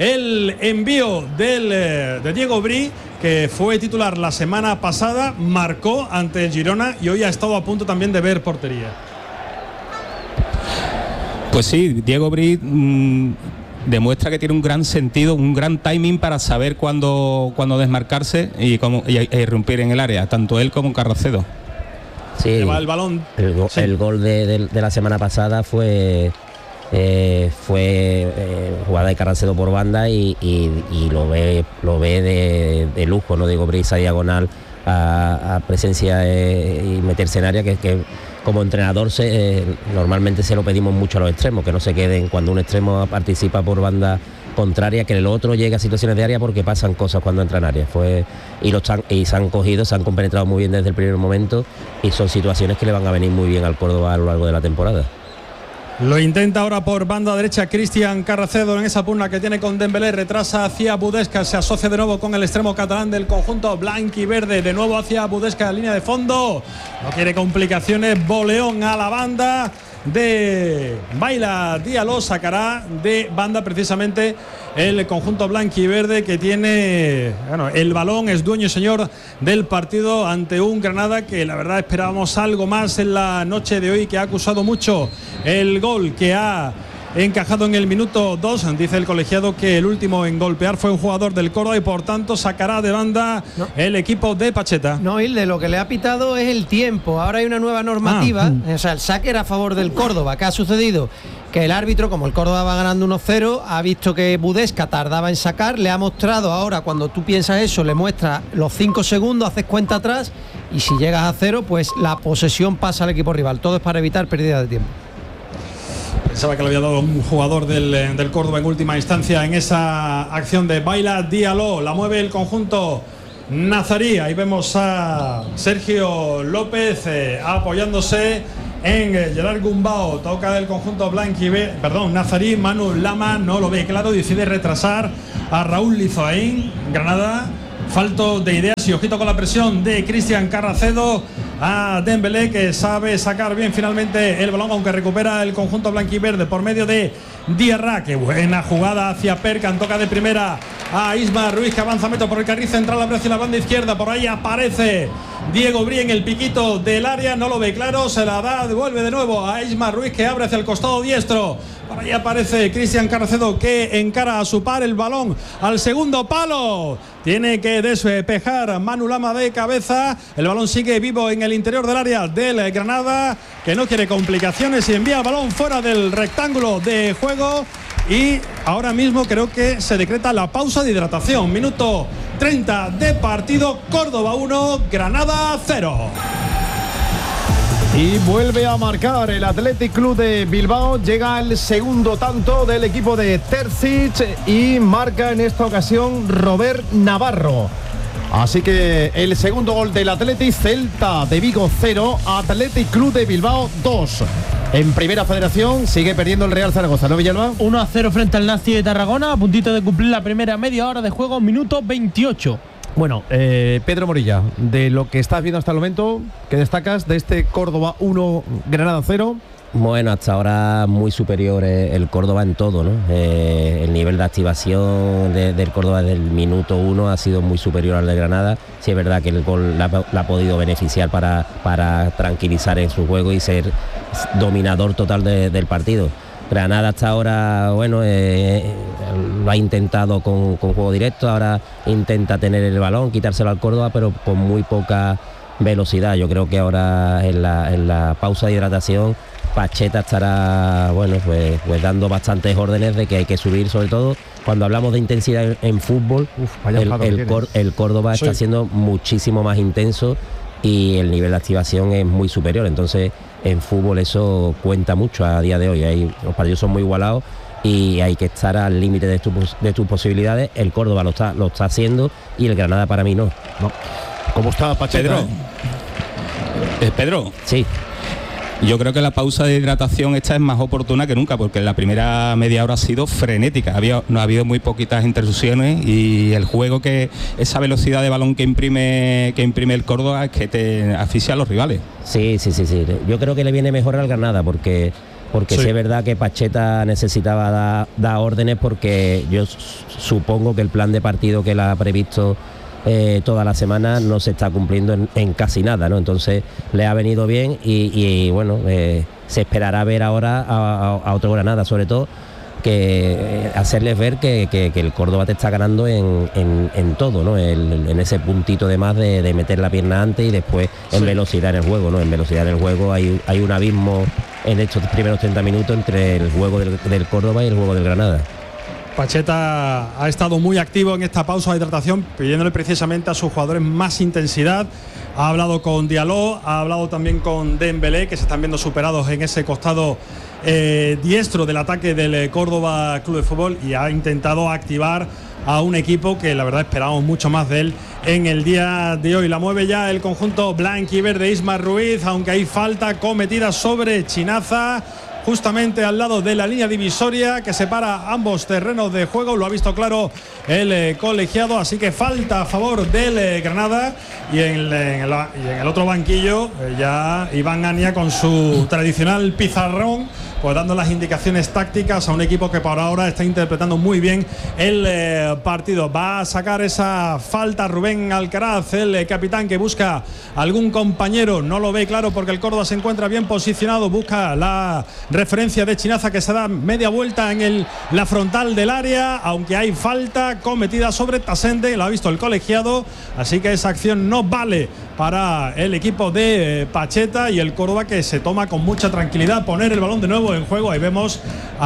el envío del, de Diego Brí, que fue titular la semana pasada, marcó ante el Girona y hoy ha estado a punto también de ver portería. Pues sí, Diego Brí mmm, demuestra que tiene un gran sentido, un gran timing para saber cuándo, cuándo desmarcarse y, cómo, y, y irrumpir en el área, tanto él como Carracedo. Sí, el balón. El, go sí. el gol de, de, de la semana pasada fue eh, fue eh, jugada de Carracedo por banda y, y, y lo ve lo ve de, de lujo, no digo brisa diagonal a, a presencia eh, y meterse en área, que, que como entrenador se, eh, normalmente se lo pedimos mucho a los extremos, que no se queden cuando un extremo participa por banda contraria, que el otro llegue a situaciones de área, porque pasan cosas cuando entra en área. Fue, y, los han, y se han cogido, se han compenetrado muy bien desde el primer momento, y son situaciones que le van a venir muy bien al Córdoba a lo largo de la temporada. Lo intenta ahora por banda derecha Cristian Carracedo en esa pugna que tiene con Dembélé, retrasa hacia Budesca, se asocia de nuevo con el extremo catalán del conjunto blanquiverde, de nuevo hacia Budesca, línea de fondo, no quiere complicaciones, Boleón a la banda de Baila Diallo, sacará de banda precisamente el conjunto blanquiverde, que tiene, bueno, el balón, es dueño y señor del partido ante un Granada que la verdad esperábamos algo más en la noche de hoy, que ha acusado mucho el gol que ha encajado en el minuto dos. Dice el colegiado que el último en golpear fue un jugador del Córdoba y por tanto sacará de banda no. el equipo de Pacheta. No, Hilde, lo que le ha pitado es el tiempo. Ahora hay una nueva normativa. Ah. O sea, el saque era a favor del Córdoba. ¿Qué ha sucedido? Que el árbitro, como el Córdoba va ganando uno cero, ha visto que Budesca tardaba en sacar, le ha mostrado ahora, cuando tú piensas eso, le muestra los cinco segundos, haces cuenta atrás y si llegas a cero, pues la posesión pasa al equipo rival. Todo es para evitar pérdida de tiempo. Pensaba que le había dado un jugador del, del Córdoba en última instancia en esa acción de Baila Diallo. La mueve el conjunto nazarí. Ahí vemos a Sergio López eh, apoyándose en Gerard Gumbao. Toca del conjunto blanquive, perdón, nazarí. Manu Lama no lo ve claro, decide retrasar a Raúl Lizoaín. Granada, falto de ideas y ojito con la presión de Cristian Carracedo a Dembélé, que sabe sacar bien finalmente el balón, aunque recupera el conjunto blanquiverde por medio de Diarra. Qué buena jugada hacia Perkan, toca de primera a Isma Ruiz, que avanza metro por el carril central, abre la banda izquierda, por ahí aparece Diego Bri en el piquito del área, no lo ve claro, se la da, devuelve de nuevo a Isma Ruiz, que abre hacia el costado diestro. Por ahí aparece Cristian Carracedo, que encara a su par el balón al segundo palo. Tiene que despejar Manu Lama de cabeza. El balón sigue vivo en el interior del área del Granada, que no quiere complicaciones y envía el balón fuera del rectángulo de juego. Y ahora mismo creo que se decreta la pausa de hidratación. Minuto treinta de partido. Córdoba uno, Granada cero. Y vuelve a marcar el Athletic Club de Bilbao. Llega el segundo tanto del equipo de Terzic y marca en esta ocasión Robert Navarro. Así que el segundo gol del Athletic, Celta de Vigo cero, Athletic Club de Bilbao dos. En Primera Federación sigue perdiendo el Real Zaragoza, ¿no, Villalba? uno a cero frente al Nazi de Tarragona, a puntito de cumplir la primera media hora de juego, minuto veintiocho. Bueno, eh, Pedro Morilla, de lo que estás viendo hasta el momento, ¿qué destacas de este Córdoba uno, Granada cero? Bueno, hasta ahora muy superior el Córdoba en todo, ¿no? Eh, el nivel de activación de, del Córdoba desde el minuto uno ha sido muy superior al de Granada. Sí es verdad que el gol la, la ha podido beneficiar para, para tranquilizar en su juego y ser dominador total de, del partido. Granada hasta ahora, bueno, eh, lo ha intentado con, con juego directo, ahora intenta tener el balón, quitárselo al Córdoba, pero con muy poca velocidad. Yo creo que ahora en la, en la pausa de hidratación Pacheta estará, bueno, pues, pues dando bastantes órdenes de que hay que subir, sobre todo cuando hablamos de intensidad en, en fútbol. Uf, el, el, Cor, el Córdoba sí. está siendo muchísimo más intenso y el nivel de activación es muy superior, entonces en fútbol eso cuenta mucho a día de hoy. Hay, los partidos son muy igualados y hay que estar al límite de, tu, de tus posibilidades. El Córdoba lo está, lo está haciendo y el Granada para mí no. no. ¿Cómo está Pacheta? Pedro. Eh, Pedro. Sí. Yo creo que la pausa de hidratación esta es más oportuna que nunca, porque la primera media hora ha sido frenética. Había, no ha habido muy poquitas interrupciones y el juego, que esa velocidad de balón que imprime que imprime el Córdoba, es que te asfixia a los rivales. Sí, sí, sí, sí. Yo creo que le viene mejor al Granada porque porque sí, sí es verdad que Pacheta necesitaba dar da órdenes, porque yo supongo que el plan de partido que él ha previsto Eh, toda la semana no se está cumpliendo en, en casi nada, ¿no? Entonces le ha venido bien y, y bueno, eh, se esperará ver ahora a, a, a otro Granada, sobre todo que eh, hacerles ver que, que, que el Córdoba te está ganando en, en, en todo, ¿no? El, en ese puntito de más de, de meter la pierna antes y después en sí. velocidad en el juego, ¿no? En velocidad en el juego hay, hay un abismo en estos primeros treinta minutos entre el juego del, del Córdoba y el juego del Granada. Pacheta ha estado muy activo en esta pausa de hidratación, pidiéndole precisamente a sus jugadores más intensidad. Ha hablado con Diallo, ha hablado también con Dembélé, que se están viendo superados en ese costado eh, diestro del ataque del Córdoba Club de Fútbol, y ha intentado activar a un equipo que la verdad esperábamos mucho más de él en el día de hoy. La mueve ya el conjunto blanquiverde, Isma Ruiz, aunque hay falta cometida sobre Chinaza, justamente al lado de la línea divisoria que separa ambos terrenos de juego. Lo ha visto claro el eh, colegiado, así que falta a favor del eh, Granada. Y en el, en, el, y en el otro banquillo eh, ya Iván Ania con su tradicional pizarrón, pues dando las indicaciones tácticas a un equipo que por ahora está interpretando muy bien el eh, partido. Va a sacar esa falta Rubén Alcaraz, el eh, capitán, que busca algún compañero, no lo ve claro porque el Córdoba se encuentra bien posicionado, busca la referencia de Chinaza, que se da media vuelta en el, la frontal del área, aunque hay falta cometida sobre Tasende, lo ha visto el colegiado, así que esa acción no vale para el equipo de eh, Pacheta, y el Córdoba, que se toma con mucha tranquilidad poner el balón de nuevo en juego. Ahí vemos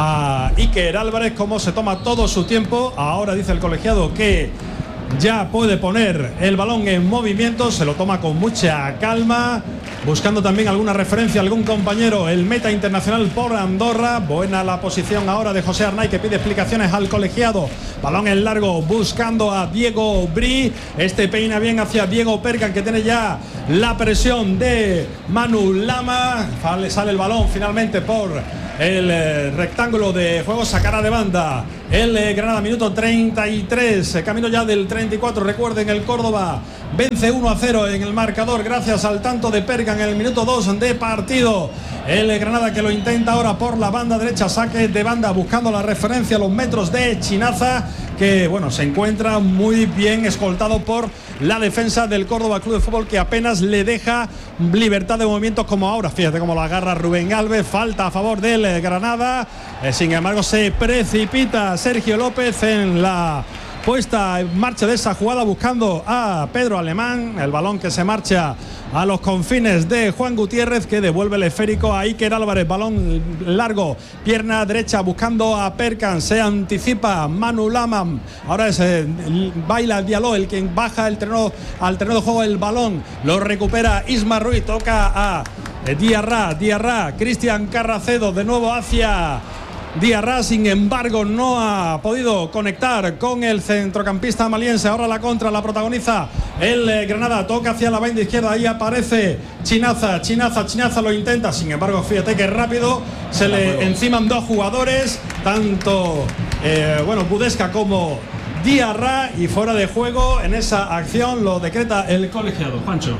a Iker Álvarez cómo se toma todo su tiempo. Ahora dice el colegiado que ya puede poner el balón en movimiento, se lo toma con mucha calma, buscando también alguna referencia, algún compañero, el meta internacional por Andorra. Buena la posición ahora de José Arnay, que pide explicaciones al colegiado. Balón en largo buscando a Diego Bri, este peina bien hacia Diego Perkan, que tiene ya la presión de Manu Lama. Sale el balón finalmente por el eh, rectángulo de juego, sacará de banda el eh, Granada, minuto treinta y tres, eh, camino ya del treinta y cuatro. Recuerden, el Córdoba vence uno a cero en el marcador gracias al tanto de Perkan en el minuto dos de partido. El eh, Granada, que lo intenta ahora por la banda derecha, saque de banda buscando la referencia a los metros de Chinaza, que bueno, se encuentra muy bien escoltado por la defensa del Córdoba Club de Fútbol, que apenas le deja libertad de movimientos como ahora. Fíjate cómo la agarra Rubén Alves, falta a favor del Granada, eh, sin embargo se precipita Sergio López en la puesta en marcha de esa jugada, buscando a Pedro Alemán, el balón que se marcha a los confines de Juan Gutiérrez, que devuelve el esférico a Iker Álvarez, balón largo, pierna derecha buscando a Perkan, se anticipa Manu Lama, ahora es eh, Baila Diallo el que baja el terreno, al terreno de juego el balón, lo recupera Isma Ruiz, toca a eh, Diarra, Diarra, Cristian Carracedo de nuevo hacia Diarra, sin embargo no ha podido conectar con el centrocampista maliense. Ahora la contra la protagoniza el eh, Granada, toca hacia la banda izquierda, ahí aparece Chinaza, Chinaza, Chinaza lo intenta, sin embargo fíjate que rápido se le enciman dos jugadores, tanto eh, bueno Budesca como Diarra, y fuera de juego en esa acción, lo decreta el colegiado. Juancho.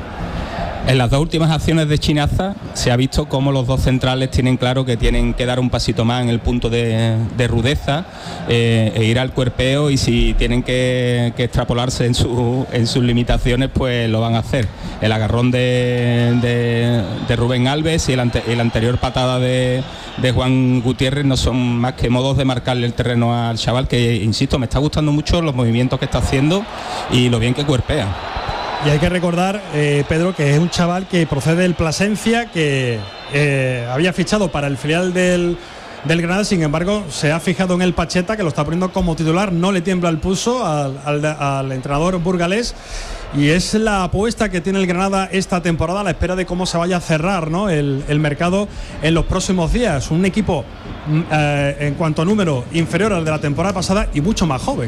En las dos últimas acciones de Chinaza se ha visto cómo los dos centrales tienen claro que tienen que dar un pasito más en el punto de, de rudeza eh, e ir al cuerpeo, y si tienen que, que extrapolarse en, su, en sus limitaciones, pues lo van a hacer. El agarrón de, de, de Rubén Alves y el, ante, el anterior patada de, de Juan Gutiérrez no son más que modos de marcarle el terreno al chaval, que insisto, me está gustando mucho los movimientos que está haciendo y lo bien que cuerpea. Y hay que recordar, eh, Pedro, que es un chaval que procede del Plasencia, que eh, había fichado para el filial del, del Granada, sin embargo se ha fijado en el Pacheta, que lo está poniendo como titular, no le tiembla el pulso al, al, al entrenador burgalés, y es la apuesta que tiene el Granada esta temporada, a la espera de cómo se vaya a cerrar, ¿no?, el, el mercado en los próximos días. Un equipo eh, en cuanto a número inferior al de la temporada pasada y mucho más joven.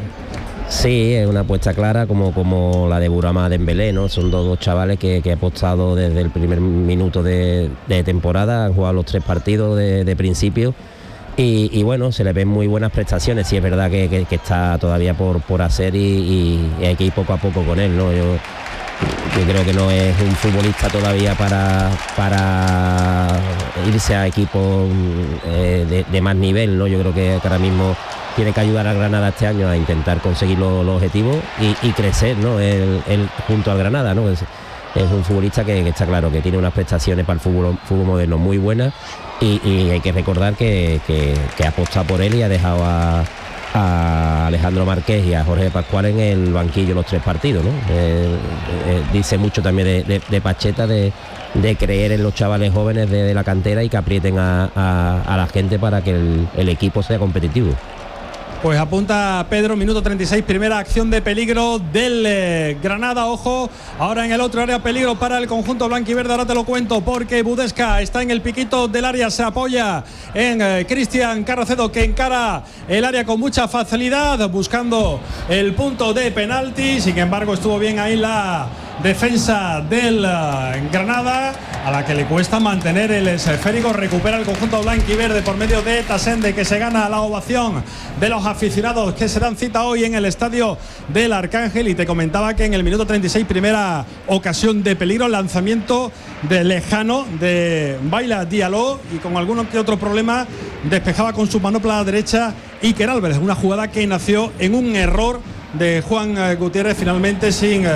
Sí, es una apuesta clara como, como la de Bourama Dembélé, ¿no? Son dos, dos chavales que, que han apostado desde el primer minuto de, de temporada, han jugado los tres partidos de, de principio y, y bueno, se les ven muy buenas prestaciones. Sí, es verdad que, que, que está todavía por, por hacer y, y, y hay que ir poco a poco con él, ¿no? Yo, yo creo que no es un futbolista todavía para, para irse a equipos eh, de, de más nivel, ¿no? Yo creo que, que ahora mismo tiene que ayudar a Granada este año a intentar conseguir los, los objetivos y, y crecer, ¿no?, el, el, junto al Granada, ¿no? Es, es un futbolista que, que está claro que tiene unas prestaciones para el fútbol, fútbol moderno muy buenas y, y hay que recordar que, que, que ha apostado por él y ha dejado a, a Alejandro Márquez y a Jorge Pascual en el banquillo los tres partidos, ¿no? Eh, eh, dice mucho también de, de, de Pacheta, de, de creer en los chavales jóvenes de, de la cantera y que aprieten a, a, a la gente para que el, el equipo sea competitivo. Pues apunta Pedro, minuto treinta y seis, primera acción de peligro del eh, Granada. Ojo, ahora en el otro área, peligro para el conjunto blanquiverde. Ahora te lo cuento porque Budesca está en el piquito del área, se apoya en eh, Cristian Carracedo, que encara el área con mucha facilidad, buscando el punto de penalti. Sin embargo, estuvo bien ahí la defensa del uh, Granada, a la que le cuesta mantener el esférico. Recupera el conjunto blanquiverde por medio de Tasende, que se gana la ovación de los aficionados que se dan cita hoy en el estadio del Arcángel. Y te comentaba que en el minuto treinta y seis, primera ocasión de peligro, lanzamiento de lejano de Baila Diallo, y con alguno que otro problema despejaba con su manopla a la derecha Iker Álvarez. Una jugada que nació en un error de Juan eh, Gutiérrez, finalmente sin eh,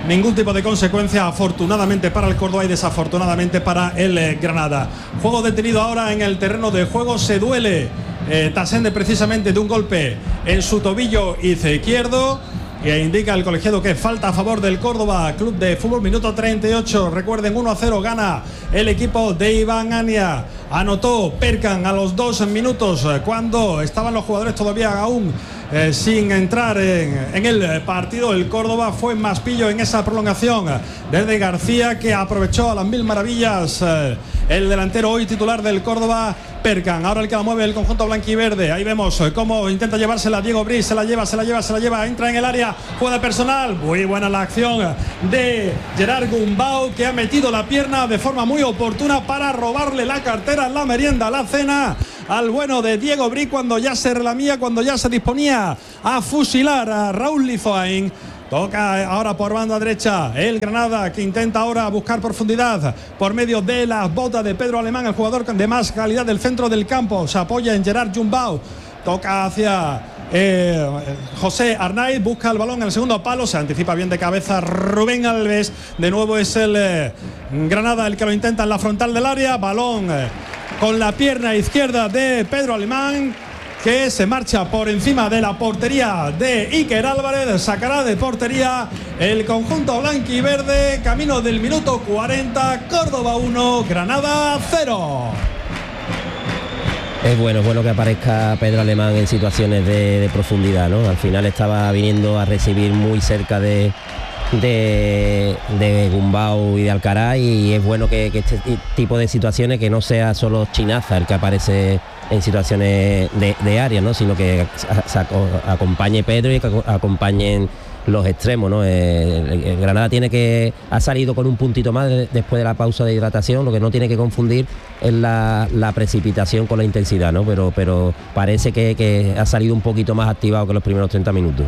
ningún tipo de consecuencia, afortunadamente para el Córdoba y desafortunadamente para el eh, Granada. Juego detenido ahora en el terreno de juego, se duele eh, Tasende precisamente de un golpe en su tobillo izquierdo. Y indica el colegiado que falta a favor del Córdoba Club de Fútbol, minuto treinta y ocho. Recuerden, uno a cero gana el equipo de Iván Ania. Anotó Perkan a los dos minutos cuando estaban los jugadores todavía aún eh, sin entrar en, en el partido. El Córdoba fue más pillo en esa prolongación desde García, que aprovechó a las mil maravillas eh, el delantero hoy titular del Córdoba, Perkan. Ahora el que la mueve el conjunto blanquiverde. Ahí vemos cómo intenta llevársela Diego Briz. Se la lleva, se la lleva, se la lleva. Entra en el área, juega personal. Muy buena la acción de Gerard Gumbau, que ha metido la pierna de forma muy oportuna para robarle la cartera, la merienda, la cena al bueno de Diego Briz, cuando ya se relamía, cuando ya se disponía a fusilar a Raúl Lizoain. Toca ahora por banda derecha el Granada, que intenta ahora buscar profundidad por medio de las botas de Pedro Alemán, el jugador de más calidad del centro del campo. Se apoya en Gerard Gumbau. Toca hacia eh, José Arnaiz, busca el balón en el segundo palo, se anticipa bien de cabeza Rubén Alves. De nuevo es el eh, Granada el que lo intenta en la frontal del área. Balón eh, con la pierna izquierda de Pedro Alemán, que se marcha por encima de la portería de Iker Álvarez. Sacará de portería el conjunto blanquiverde. Camino del minuto cuarenta, Córdoba uno, Granada cero. Es bueno, es bueno que aparezca Pedro Alemán en situaciones de, de profundidad, ¿no? Al final estaba viniendo a recibir muy cerca de, de, de Gumbau y de Alcaraz, y es bueno que, que este tipo de situaciones, que no sea solo Chinaza el que aparece en situaciones de, de área, ¿no? Sino que se acompañe Pedro y que acompañen los extremos, ¿no? El, el Granada tiene que ha salido con un puntito más de, después de la pausa de hidratación. Lo que no tiene que confundir es la, la precipitación con la intensidad, ¿no? Pero, pero parece que, que ha salido un poquito más activado que los primeros treinta minutos.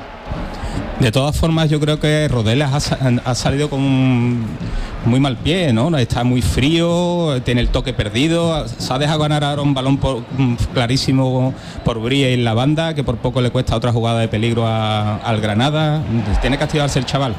De todas formas, yo creo que Rodelas ha, ha salido con un muy mal pie, ¿no? Está muy frío, tiene el toque perdido, se ha dejado ganar ahora un balón por, un clarísimo por Brie en la banda, que por poco le cuesta otra jugada de peligro a, al Granada. Tiene que activarse el chaval.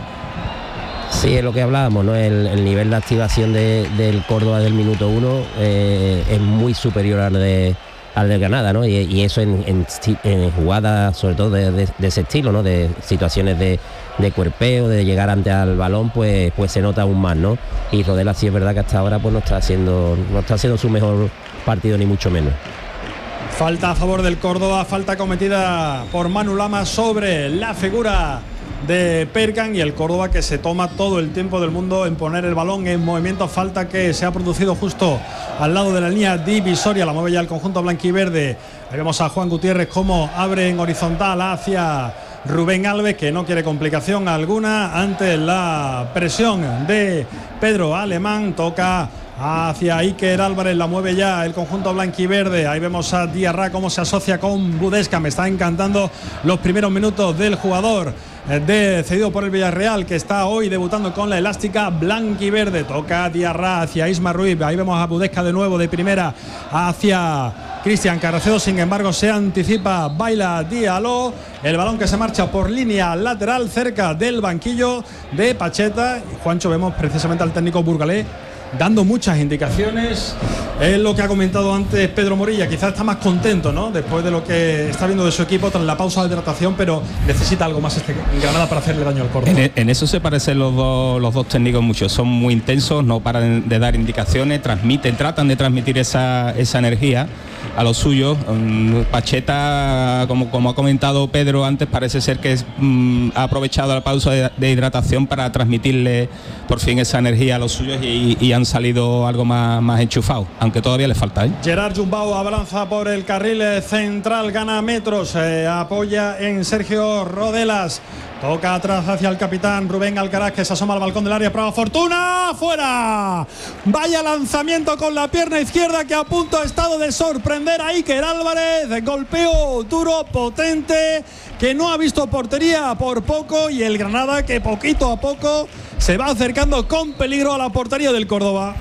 Sí, es lo que hablábamos, ¿no? El, el nivel de activación de, del Córdoba del minuto uno eh, es muy superior al de al del Granada, ¿no? Y, y eso en, en, en jugadas sobre todo de, de, de ese estilo, ¿no? De situaciones de, de cuerpeo, de llegar antes al balón, pues, pues se nota aún más, ¿no? Y Rodela sí es verdad que hasta ahora pues no está haciendo, no está haciendo su mejor partido, ni mucho menos. Falta a favor del Córdoba, falta cometida por Manu Lama sobre la figura de Perkan, y el Córdoba que se toma todo el tiempo del mundo en poner el balón en movimiento. Falta que se ha producido justo al lado de la línea divisoria, la mueve ya el conjunto blanquiverde. Ahí vemos a Juan Gutiérrez cómo abre en horizontal hacia Rubén Alves, que no quiere complicación alguna ante la presión de Pedro Alemán. Toca hacia Iker Álvarez, la mueve ya el conjunto blanquiverde. Ahí vemos a Diarra cómo se asocia con Budesca. Me está encantando los primeros minutos del jugador de cedido por el Villarreal, que está hoy debutando con la elástica blanquiverde. Toca Diarra hacia Isma Ruiz. Ahí vemos a Budesca de nuevo de primera hacia Cristian Carracedo. Sin embargo, se anticipa Baila Diallo. El balón que se marcha por línea lateral cerca del banquillo de Pacheta. Juancho, vemos precisamente al técnico burgalés dando muchas indicaciones. Es lo que ha comentado antes Pedro Morilla, quizás está más contento, ¿no? Después de lo que está viendo de su equipo tras la pausa de hidratación, pero necesita algo más este Granada para hacerle daño al Córdoba. En, en eso se parecen los dos, los dos técnicos mucho, son muy intensos, no paran de dar indicaciones, transmiten, tratan de transmitir esa, esa energía a los suyos. Um, Pacheta, como, como ha comentado Pedro antes, parece ser que um, ha aprovechado la pausa de, de hidratación para transmitirle por fin esa energía a los suyos, y, y han salido algo más, más enchufados, aunque todavía les falta, ¿eh? Gerard Gumbau avanza por el carril central, gana metros, eh, apoya en Sergio Rodelas. Toca atrás hacia el capitán Rubén Alcaraz, que se asoma al balcón del área. Prueba fortuna, fuera. Vaya lanzamiento con la pierna izquierda que a punto ha estado de sorprender a Iker Álvarez. Golpeo duro, potente, que no ha visto portería por poco, y el Granada que poquito a poco se va acercando con peligro a la portería del Córdoba.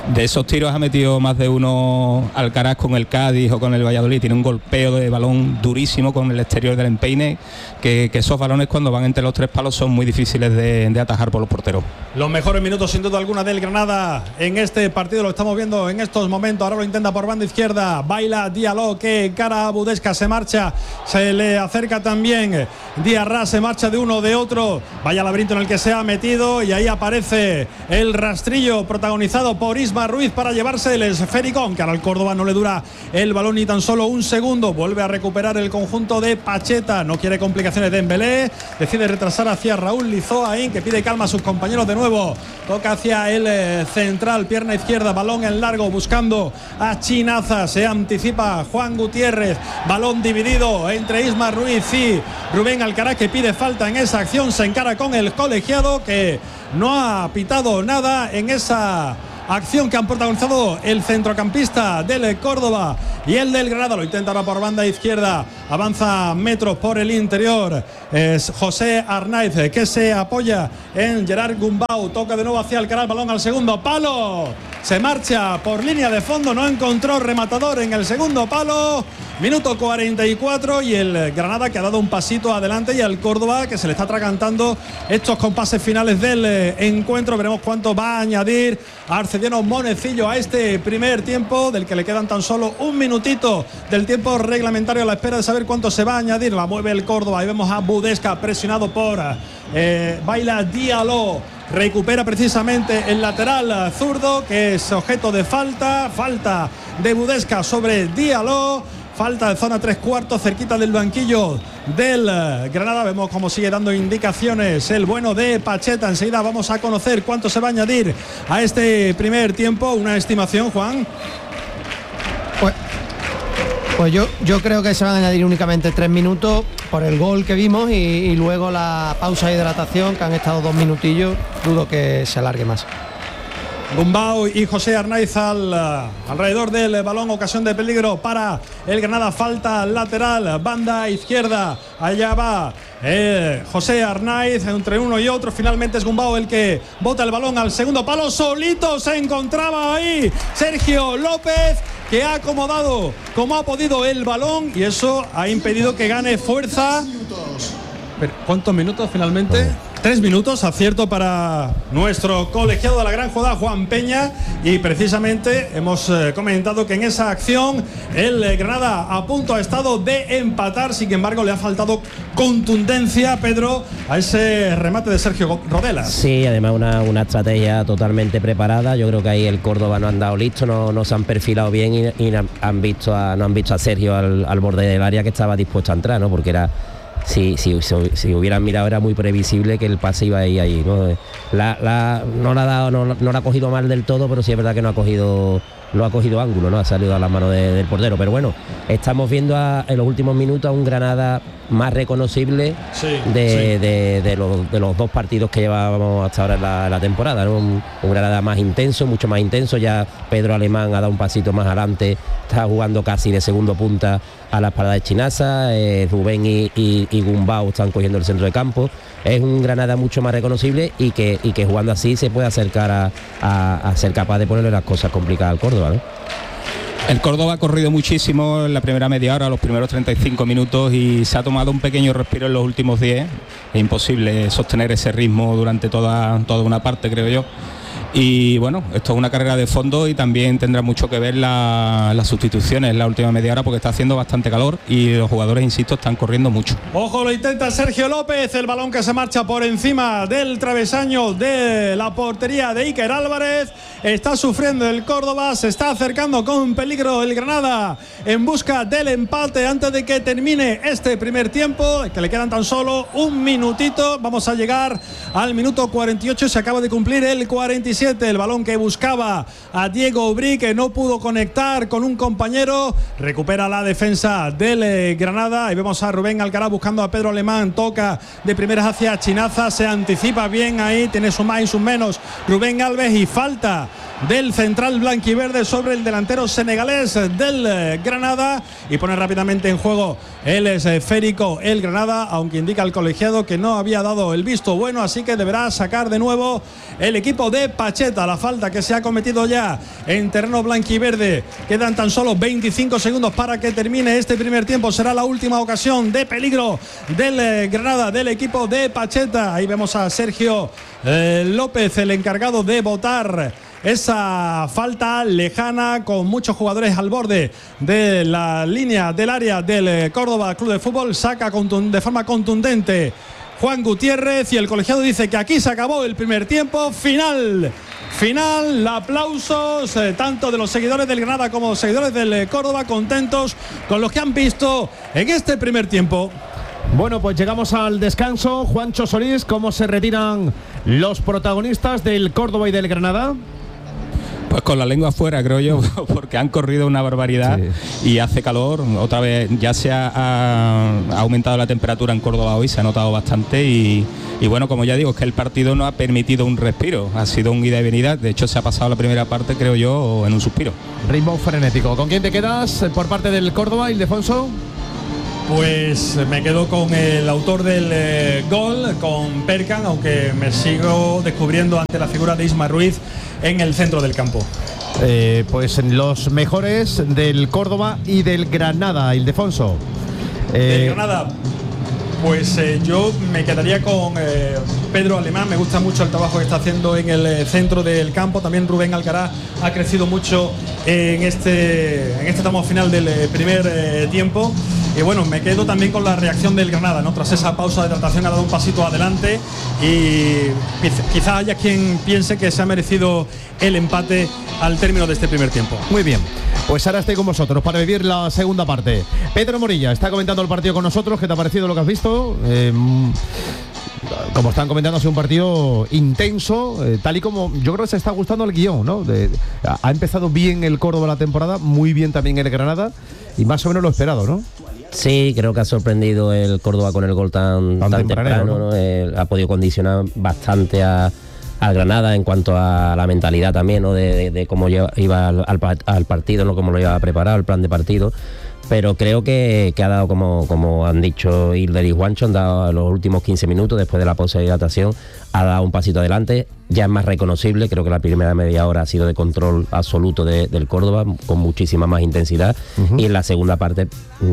De esos tiros ha metido más de uno Alcaraz con el Cádiz o con el Valladolid. Tiene un golpeo de balón durísimo con el exterior del empeine, que, que esos balones cuando van entre los tres palos son muy difíciles de, de atajar por los porteros. Los mejores minutos sin duda alguna del Granada en este partido, lo estamos viendo en estos momentos. Ahora lo intenta por banda izquierda, baila Diallo, que cara a Budesca, se marcha, se le acerca también Diarra, se marcha de uno de otro, vaya laberinto en el que se ha metido, y ahí aparece el rastrillo protagonizado por Isma Ruiz para llevarse el esférico, aunque ahora al Córdoba no le dura el balón ni tan solo un segundo. Vuelve a recuperar el conjunto de Pacheta, no quiere complicaciones de Dembélé, decide retrasar hacia Raúl Lizoaín, que pide calma a sus compañeros de nuevo, toca hacia el eh, central, pierna izquierda, balón en largo buscando a Chinaza, se anticipa Juan Gutiérrez, balón dividido entre Isma Ruiz y Rubén Alcaraz, que pide falta en esa acción, se encara con el colegiado, que no ha pitado nada en esa acción que han protagonizado el centrocampista del Córdoba y el del Granada. Lo intenta ahora por banda izquierda, avanza metros por el interior, es José Arnaiz, que se apoya en Gerard Gumbau, toca de nuevo hacia el canal, balón al segundo palo, se marcha por línea de fondo, no encontró rematador en el segundo palo. Minuto cuarenta y cuatro, y el Granada, que ha dado un pasito adelante, y al Córdoba, que se le está atragantando estos compases finales del eh, encuentro. Veremos cuánto va a añadir Arcediano Monecillo a este primer tiempo, del que le quedan tan solo un minutito del tiempo reglamentario, a la espera de saber cuánto se va a añadir. La mueve el Córdoba, ahí vemos a Budesca presionado por eh, Baila Diallo. Recupera precisamente el lateral zurdo, que es objeto de falta. Falta de Budesca sobre Diallo. Falta de zona tres cuartos, cerquita del banquillo del Granada. Vemos cómo sigue dando indicaciones el bueno de Pacheta. Enseguida vamos a conocer cuánto se va a añadir a este primer tiempo. Una estimación, Juan. Pues, pues yo, yo creo que se van a añadir únicamente tres minutos por el gol que vimos y, y luego la pausa de hidratación, que han estado dos minutillos. Dudo que se alargue más. Gumbau y José Arnaiz al, uh, alrededor del balón, ocasión de peligro para el Granada, falta lateral, banda izquierda, allá va eh, José Arnaiz, entre uno y otro, finalmente es Gumbau el que bota el balón al segundo palo, solito se encontraba ahí Sergio López, que ha acomodado como ha podido el balón, y eso ha impedido que gane fuerza. Pero, ¿cuántos minutos finalmente? Tres minutos, acierto para nuestro colegiado de la gran jugada, Juan Peña, y precisamente hemos eh, comentado que en esa acción el eh, Granada a punto ha estado de empatar, sin embargo le ha faltado contundencia, Pedro, a ese remate de Sergio Rodelas. Sí, además una, una estrategia totalmente preparada. Yo creo que ahí el Córdoba no han dado listo, no, no se han perfilado bien y, y han visto a, no han visto a Sergio al, al borde del área, que estaba dispuesto a entrar, ¿no? Porque era Si, si, si, si hubieran mirado, era muy previsible que el pase iba a ir ahí, ¿no? La, la, no la ha dado, no, no la ha cogido mal del todo, pero sí es verdad que no ha cogido, no ha cogido ángulo, ¿no? Ha salido a las manos de, del portero. Pero bueno, estamos viendo a, en los últimos minutos a un Granada más reconocible sí, de, sí. De, de, los, de los dos partidos que llevábamos hasta ahora en la, en la temporada, ¿no? Un, un Granada más intenso, mucho más intenso. Ya Pedro Alemán ha dado un pasito más adelante, está jugando casi de segundo punta a la espalda de Chinaza, eh, Rubén y, y, y Gumbau están cogiendo el centro de campo. Es un Granada mucho más reconocible y que, y que jugando así se puede acercar a, a, a ser capaz de ponerle las cosas complicadas al Córdoba, ¿no? El Córdoba ha corrido muchísimo en la primera media hora, los primeros treinta y cinco minutos, y se ha tomado un pequeño respiro en los últimos diez. Es imposible sostener ese ritmo durante toda, toda una parte, creo yo. Y bueno, esto es una carrera de fondo y también tendrá mucho que ver la, las sustituciones en la última media hora, porque está haciendo bastante calor y los jugadores, insisto, están corriendo mucho. Ojo, lo intenta Sergio López, el balón que se marcha por encima del travesaño de la portería de Iker Álvarez. Está sufriendo el Córdoba, se está acercando con peligro el Granada en busca del empate antes de que termine este primer tiempo, que le quedan tan solo un minutito. Vamos a llegar al minuto cuarenta y ocho, se acaba de cumplir el cuarenta y siete. El balón que buscaba a Diego Bri, que no pudo conectar con un compañero, recupera la defensa del Granada. Ahí vemos a Rubén Alcaraz buscando a Pedro Alemán, toca de primeras hacia Chinaza, se anticipa bien ahí, tiene sus más y sus menos Rubén Alves, y falta del central blanquiverde sobre el delantero senegalés del Granada, y pone rápidamente en juego el esférico el Granada, aunque indica el colegiado que no había dado el visto bueno, así que deberá sacar de nuevo el equipo de de Pacheta. La falta que se ha cometido ya en terreno blanquiverde. Quedan tan solo veinticinco segundos para que termine este primer tiempo. Será la última ocasión de peligro del eh, Granada, del equipo de Pacheta. Ahí vemos a Sergio eh, López, el encargado de votar esa falta lejana, con muchos jugadores al borde de la línea del área del Córdoba Club de Fútbol. Saca de forma contundente Juan Gutiérrez y el colegiado dice que aquí se acabó el primer tiempo. Final, final, aplausos eh, tanto de los seguidores del Granada como seguidores del eh, Córdoba, contentos con lo que han visto en este primer tiempo. Bueno, pues llegamos al descanso. Juancho Solís, ¿cómo se retiran los protagonistas del Córdoba y del Granada? Pues con la lengua afuera, creo yo, porque han corrido una barbaridad, sí. Y hace calor. Otra vez ya se ha, ha, ha aumentado la temperatura en Córdoba hoy, se ha notado bastante y, y bueno, como ya digo, es que el partido no ha permitido un respiro, ha sido un ida y venida. De hecho, se ha pasado la primera parte, creo yo, en un suspiro. Ritmo frenético. ¿Con quién te quedas por parte del Córdoba, Ildefonso? Pues me quedo con el autor del eh, gol, con Perkan, aunque me sigo descubriendo ante la figura de Isma Ruiz en el centro del campo. Eh, pues los mejores del Córdoba y del Granada, Ildefonso. Eh, del Granada, pues eh, yo me quedaría con eh, Pedro Alemán. Me gusta mucho el trabajo que está haciendo en el eh, centro del campo. También Rubén Alcaraz ha crecido mucho en este, en este tramo final del eh, primer eh, tiempo. Y bueno, me quedo también con la reacción del Granada, ¿no? Tras esa pausa de hidratación ha dado un pasito adelante y quizá haya quien piense que se ha merecido el empate al término de este primer tiempo. Muy bien, pues ahora estoy con vosotros para vivir la segunda parte. Pedro Morilla está comentando el partido con nosotros. ¿Qué te ha parecido lo que has visto? Eh, como están comentando, ha sido un partido intenso, eh, tal y como yo creo que se está gustando el guión, ¿no? De, ha empezado bien el Córdoba la temporada, muy bien también el Granada y más o menos lo esperado, ¿no? Sí, creo que ha sorprendido el Córdoba con el gol tan, tan, tan temprano, ¿no? ¿no? Eh, ha podido condicionar bastante a, al Granada en cuanto a la mentalidad también, ¿no? De, de, de cómo lleva, iba al, al, al partido, ¿no? Cómo lo iba a preparar, el plan de partido. Pero creo que, que ha dado, como, como han dicho Hilder y Juancho, han dado los últimos quince minutos después de la pausa de hidratación, ha dado un pasito adelante, ya es más reconocible. Creo que la primera media hora ha sido de control absoluto de, del Córdoba, con muchísima más intensidad, uh-huh. Y en la segunda parte,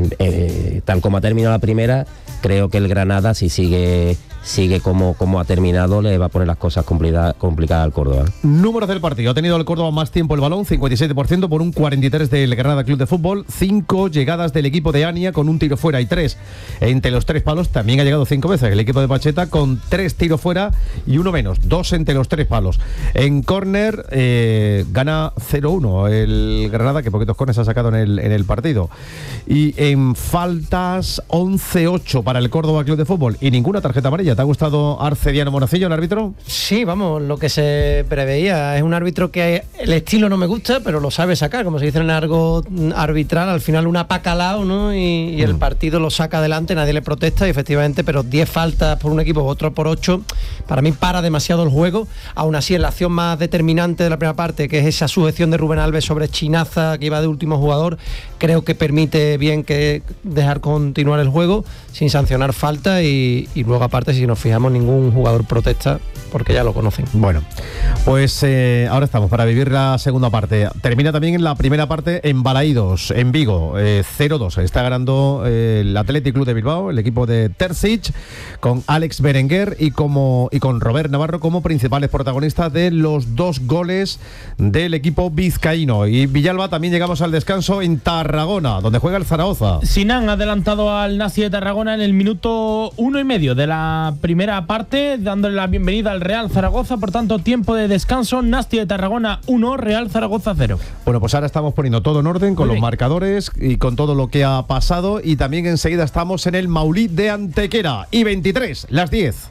eh, tal como ha terminado la primera, creo que el Granada, si sigue sigue como, como ha terminado, le va a poner las cosas complicadas complicadas al Córdoba. Números del partido: ha tenido el Córdoba más tiempo el balón, cincuenta y siete por ciento por un cuarenta y tres por ciento del Granada Club de Fútbol, cinco llegadas del equipo de Ania con un tiro fuera y tres entre los tres palos. También ha llegado cinco veces el equipo de Pacheta con tres tiros fuera y uno menos, dos entre los tres palos. En córner eh, gana cero uno el Granada, que poquitos córneres ha sacado en el, en el partido. Y en faltas, once ocho para el Córdoba Club de Fútbol y ninguna tarjeta amarilla. ¿Te ha gustado Arcediano Monacillo, el árbitro? Sí, vamos, lo que se preveía. Es un árbitro que el estilo no me gusta, pero lo sabe sacar, como se dice en el argot arbitral, al final un apacalao, ¿no? Y, y el partido lo saca adelante, nadie le protesta y efectivamente, pero diez faltas por un equipo, otro por ocho, para mí para demasiado el juego. Aún así, en la acción más determinante de la primera parte, que es esa sujeción de Rubén Alves sobre Chinaza, que iba de último jugador, creo que permite bien que dejar continuar el juego sin sancionar falta y, y luego aparte, si nos fijamos, ningún jugador protesta porque ya lo conocen. Bueno, pues eh, ahora estamos para vivir la segunda parte. Termina también en la primera parte en Balaídos, en Vigo, eh, cero dos. Está ganando eh, el Athletic Club de Bilbao, el equipo de Terzic, con Alex Berenguer y, como, y con Robert Navarro como principales protagonistas de los dos goles del equipo vizcaíno. Y Villalba, también llegamos al descanso en Tarragona, donde juega el Zaragoza. Sinan ha adelantado al Nasti de Tarragona en el minuto uno y medio de la primera parte, dándole la bienvenida al Real Zaragoza. Por tanto, tiempo de descanso, Nasti de Tarragona uno, Real Zaragoza cero. Bueno, pues ahora estamos poniendo todo en orden con Muy los bien. marcadores y con todo lo que ha pasado, y también enseguida estamos en el Maulí de Antequera. Y veintitrés, las diez.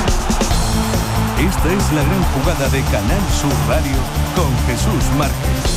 Esta es la gran jugada de Canal Sur Radio con Jesús Márquez.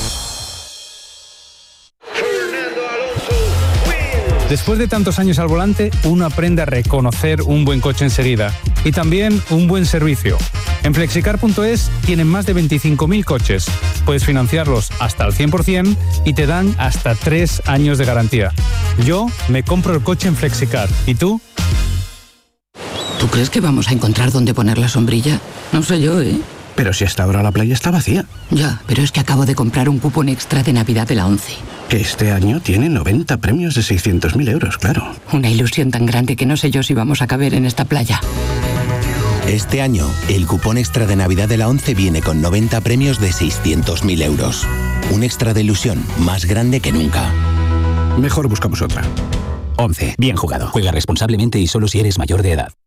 Después de tantos años al volante, uno aprende a reconocer un buen coche enseguida y también un buen servicio. En flexicar punto es tienen más de veinticinco mil coches. Puedes financiarlos hasta el cien por ciento y te dan hasta tres años de garantía. Yo me compro el coche en Flexicar. ¿Y tú? ¿Tú crees que vamos a encontrar dónde poner la sombrilla? No sé yo, ¿eh? Pero si hasta ahora la playa está vacía. Ya, pero es que acabo de comprar un cupón extra de Navidad de la ONCE. Que este año tiene noventa premios de seiscientos mil euros, claro. Una ilusión tan grande que no sé yo si vamos a caber en esta playa. Este año, el cupón extra de Navidad de la ONCE viene con noventa premios de seiscientos mil euros. Un extra de ilusión más grande que nunca. Mejor buscamos otra. ONCE. Bien jugado. Juega responsablemente y solo si eres mayor de edad.